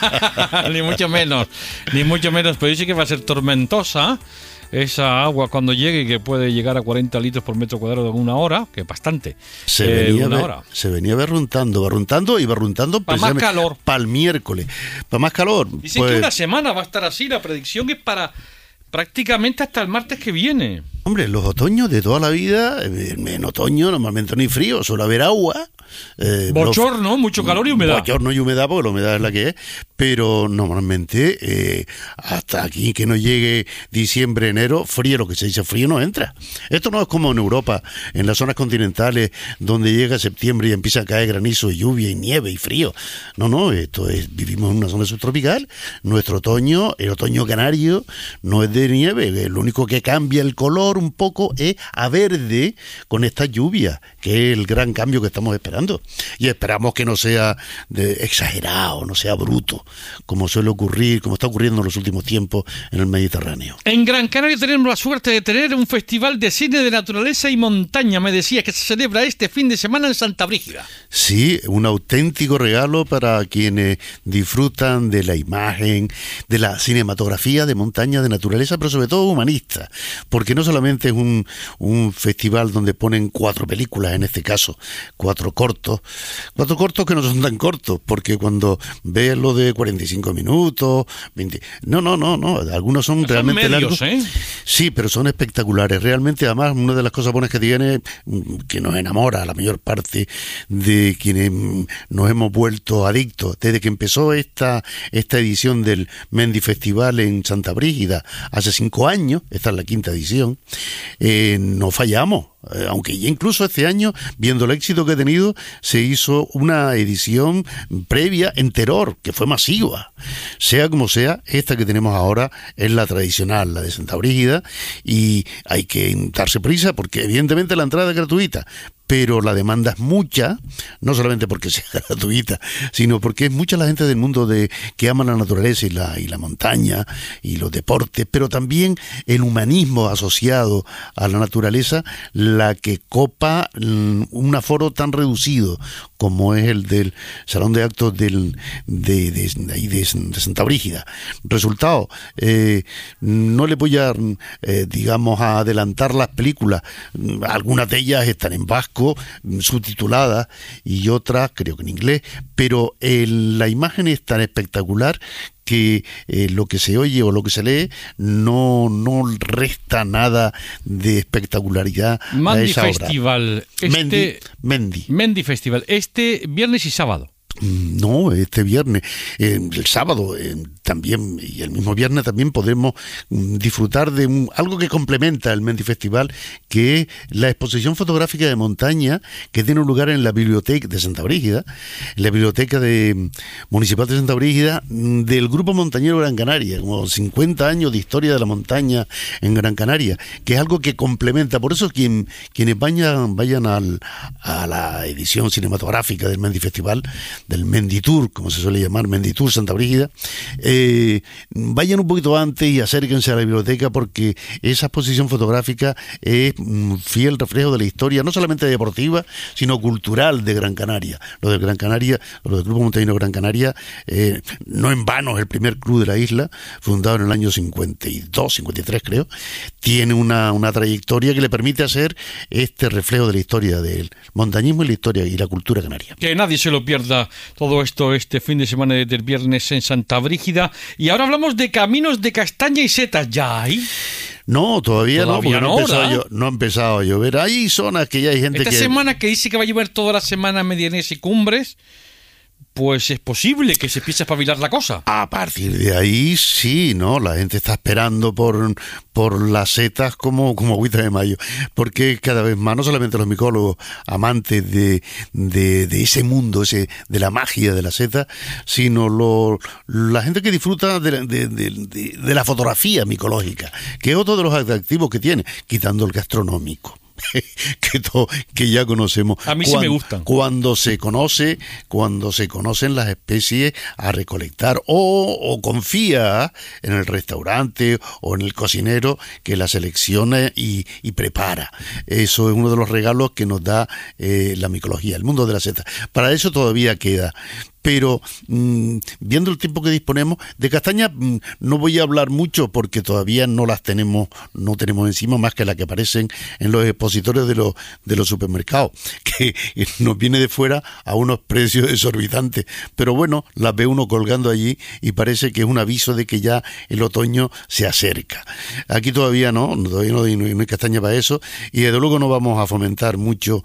ni mucho menos, ni mucho menos, pero dice que va a ser tormentosa esa agua cuando llegue, y que puede llegar a cuarenta litros por metro cuadrado en una hora, que es bastante. Se, eh, venía, una be, hora. se venía barruntando, barruntando y barruntando para más calor. Para el miércoles. Para más calor. Dicen pues, que una semana va a estar así, la predicción es para prácticamente hasta el martes que viene. Hombre, los otoños de toda la vida, en otoño normalmente no hay frío, suele haber agua. Eh, Bochorno, los, mucho calor y humedad. Bochorno y humedad, porque la humedad es la que es, pero normalmente eh, hasta aquí que no llegue diciembre, enero, frío, lo que se dice frío no entra. Esto no es como en Europa, en las zonas continentales, donde llega septiembre y empieza a caer granizo, y lluvia y nieve y frío. No, no, esto es, vivimos en una zona subtropical. Nuestro otoño, el otoño canario, no es de nieve, lo único que cambia el color un poco es a verde con esta lluvia, que es el gran cambio que estamos esperando. Y esperamos que no sea de exagerado, no sea bruto, como suele ocurrir, como está ocurriendo en los últimos tiempos en el Mediterráneo. En Gran Canaria tenemos la suerte de tener un festival de cine de naturaleza y montaña, me decía, que se celebra este fin de semana en Santa Brígida. Sí, un auténtico regalo para quienes disfrutan de la imagen, de la cinematografía de montaña, de naturaleza, pero sobre todo humanista, porque no solamente es un, un festival donde ponen cuatro películas, en este caso, cuatro cortos, Cuatro cortos que no son tan cortos, porque cuando ves lo de cuarenta y cinco minutos, veinte, no, no, no, no, algunos son, son realmente medios, largos. ¿eh? Sí, pero son espectaculares. Realmente, además, una de las cosas buenas que tiene, que nos enamora a la mayor parte de quienes nos hemos vuelto adictos, desde que empezó esta, esta edición del Mendy Festival en Santa Brígida, hace cinco años, esta es la quinta edición, eh, no fallamos. Aunque ya incluso este año, viendo el éxito que ha tenido, se hizo una edición previa en Teror, que fue masiva. Sea como sea, esta que tenemos ahora es la tradicional, la de Santa Brígida, y hay que darse prisa porque evidentemente la entrada es gratuita, pero la demanda es mucha, no solamente porque sea gratuita, sino porque es mucha la gente del mundo de que ama la naturaleza y la, y la montaña y los deportes, pero también el humanismo asociado a la naturaleza, la que copa un aforo tan reducido como es el del Salón de Actos del, de, de, de, de, de Santa Brígida. Resultado, eh, no le voy a, eh, digamos, a adelantar las películas, algunas de ellas están en vasco, subtituladas, y otras creo que en inglés, pero el, la imagen es tan espectacular que eh, lo que se oye o lo que se lee no, no resta nada de espectacularidad Mendy a esa Festival, obra. Este, Mendy, Mendy. Mendy Festival, este viernes y sábado. No, este viernes, eh, el sábado eh, también, y el mismo viernes también podremos mm, disfrutar de un, algo que complementa el Mendifestival, que es la exposición fotográfica de montaña que tiene un lugar en la biblioteca de Santa Brígida, en la biblioteca de, municipal de Santa Brígida, del Grupo Montañero Gran Canaria, como cincuenta años de historia de la montaña en Gran Canaria, que es algo que complementa. Por eso quien, quienes vayan, vayan al, a la edición cinematográfica del Mendifestival, del Menditour, como se suele llamar, Menditour Santa Brígida, eh, vayan un poquito antes y acérquense a la biblioteca, porque esa exposición fotográfica es un fiel reflejo de la historia, no solamente deportiva, sino cultural de Gran Canaria. Lo del Gran Canaria, lo del Grupo Montañero Gran Canaria, eh, no en vano es el primer club de la isla, fundado en el año cincuenta y dos, cincuenta y tres creo, tiene una, una trayectoria que le permite hacer este reflejo de la historia del montañismo y la historia y la cultura canaria. Que nadie se lo pierda todo esto este fin de semana del viernes en Santa Brígida. Y ahora hablamos de caminos de castaña y setas. ¿Ya hay? No, todavía, todavía no, porque no, no, ha empezado a llo- no ha empezado a llover. Hay zonas que ya hay gente Esta que... Esta semana que dice que va a llover toda la semana medianías y cumbres, pues es posible que se empiece a espabilar la cosa. A partir de ahí, sí, ¿no? La gente está esperando por, por las setas como, como agüita de mayo, porque cada vez más, no solamente los micólogos amantes de, de, de ese mundo, ese de la magia de la seta, sino lo, la gente que disfruta de, de, de, de, de la fotografía micológica, que es otro de los atractivos que tiene, quitando el gastronómico. que, to, que ya conocemos. A mí sí cuando, me gustan. Cuando se conoce, cuando se conocen las especies a recolectar, o, o confía en el restaurante o en el cocinero que la selecciona y, y prepara. Eso es uno de los regalos que nos da eh, la micología, el mundo de la seta. Para eso todavía queda. Pero mmm, viendo el tiempo que disponemos de castañas, mmm, no voy a hablar mucho porque todavía no las tenemos, no tenemos encima más que las que aparecen en los expositores de los de los supermercados, que nos viene de fuera a unos precios exorbitantes. Pero bueno, las ve uno colgando allí y parece que es un aviso de que ya el otoño se acerca. Aquí todavía no, todavía no hay, no hay castaña para eso, y desde luego no vamos a fomentar mucho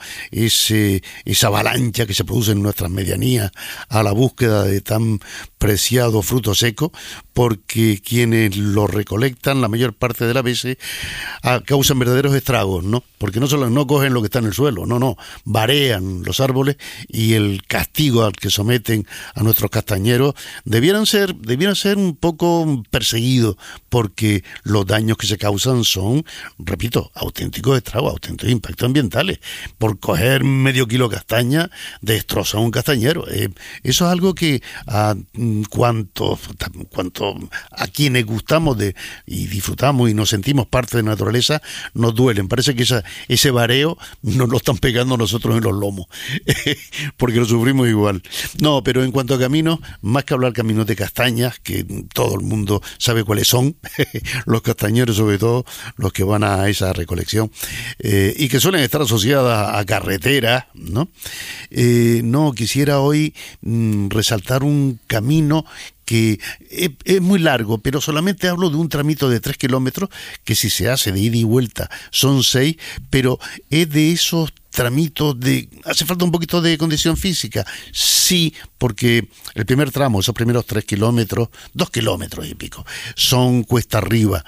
ese esa avalancha que se produce en nuestras medianías a la búsqueda de tan preciado fruto seco, porque quienes lo recolectan la mayor parte de las veces a, causan verdaderos estragos, ¿no? Porque no solo no cogen lo que está en el suelo, no, no, varean los árboles, y el castigo al que someten a nuestros castañeros debieran ser, debieran ser un poco perseguidos, porque los daños que se causan son, repito, auténticos estragos, auténticos impactos ambientales. Por coger medio kilo de castaña, destroza un castañero. Eh, eso es algo que a cuanto, cuanto a quienes gustamos de y disfrutamos y nos sentimos parte de la naturaleza, nos duelen. Parece que esa, ese vareo nos lo están pegando nosotros en los lomos, porque lo sufrimos igual. No, pero en cuanto a caminos, más que hablar caminos de castañas, que todo el mundo sabe cuáles son, los castañeros sobre todo, los que van a esa recolección, eh, y que suelen estar asociadas a carreteras, ¿no? Eh, no, quisiera hoy mmm, resaltar un camino que es, es muy largo, pero solamente hablo de un tramito de tres kilómetros, que si se hace de ida y vuelta son seis, pero es de esos tramitos de... ¿Hace falta un poquito de condición física? Sí, porque el primer tramo, esos primeros tres kilómetros, dos kilómetros y pico, son cuesta arriba,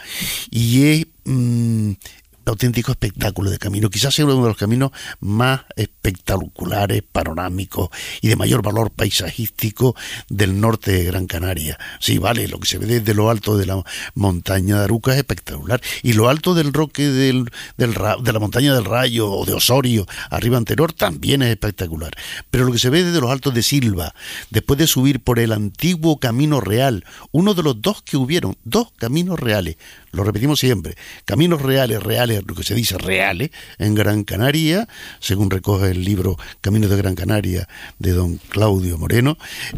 y es... Mmm, auténtico espectáculo de camino, quizás sea uno de los caminos más espectaculares, panorámicos y de mayor valor paisajístico del norte de Gran Canaria. Sí, vale, lo que se ve desde lo alto de la montaña de Aruca es espectacular, y lo alto del roque del, del de la montaña del Rayo o de Osorio, arriba anterior, también es espectacular. Pero lo que se ve desde los altos de Silva, después de subir por el antiguo Camino Real, uno de los dos que hubieron, dos caminos reales, lo repetimos siempre, caminos reales, reales, lo que se dice reales, en Gran Canaria, según recoge el libro Caminos de Gran Canaria de don Claudio Moreno,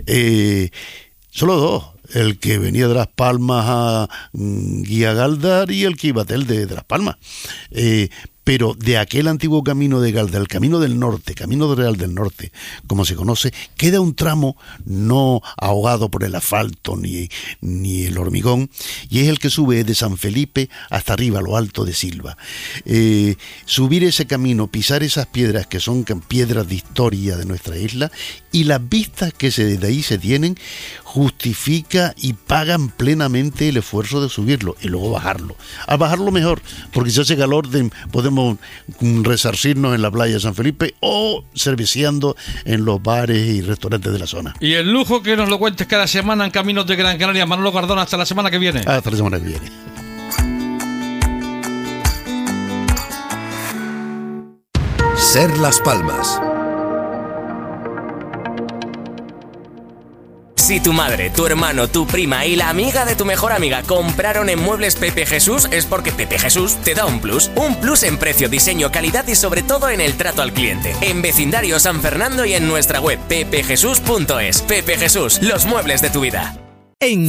eh, solo dos, el que venía de Las Palmas a mm, Guía Galdar y el que iba a Tel de, de Las Palmas. Eh, pero de aquel antiguo camino de Gal, del camino del norte, camino real del norte, como se conoce, queda un tramo no ahogado por el asfalto ni, ni el hormigón, y es el que sube de San Felipe hasta arriba, a lo alto de Silva. Eh, subir ese camino, pisar esas piedras que son piedras de historia de nuestra isla, y las vistas que se, desde ahí se tienen, justifica y pagan plenamente el esfuerzo de subirlo y luego bajarlo. Al bajarlo mejor, porque si hace calor de, podemos resarcirnos en la playa de San Felipe o serviciando en los bares y restaurantes de la zona. Y el lujo que nos lo cuentes cada semana en Caminos de Gran Canaria. Manolo Cardona, hasta la semana que viene. Hasta la semana que viene. Ser Las Palmas. Si tu madre, tu hermano, tu prima y la amiga de tu mejor amiga compraron en Muebles Pepe Jesús, es porque Pepe Jesús te da un plus. Un plus en precio, diseño, calidad y sobre todo en el trato al cliente. En Vecindario San Fernando y en nuestra web pepe jesús punto es. Pepe Jesús, los muebles de tu vida. En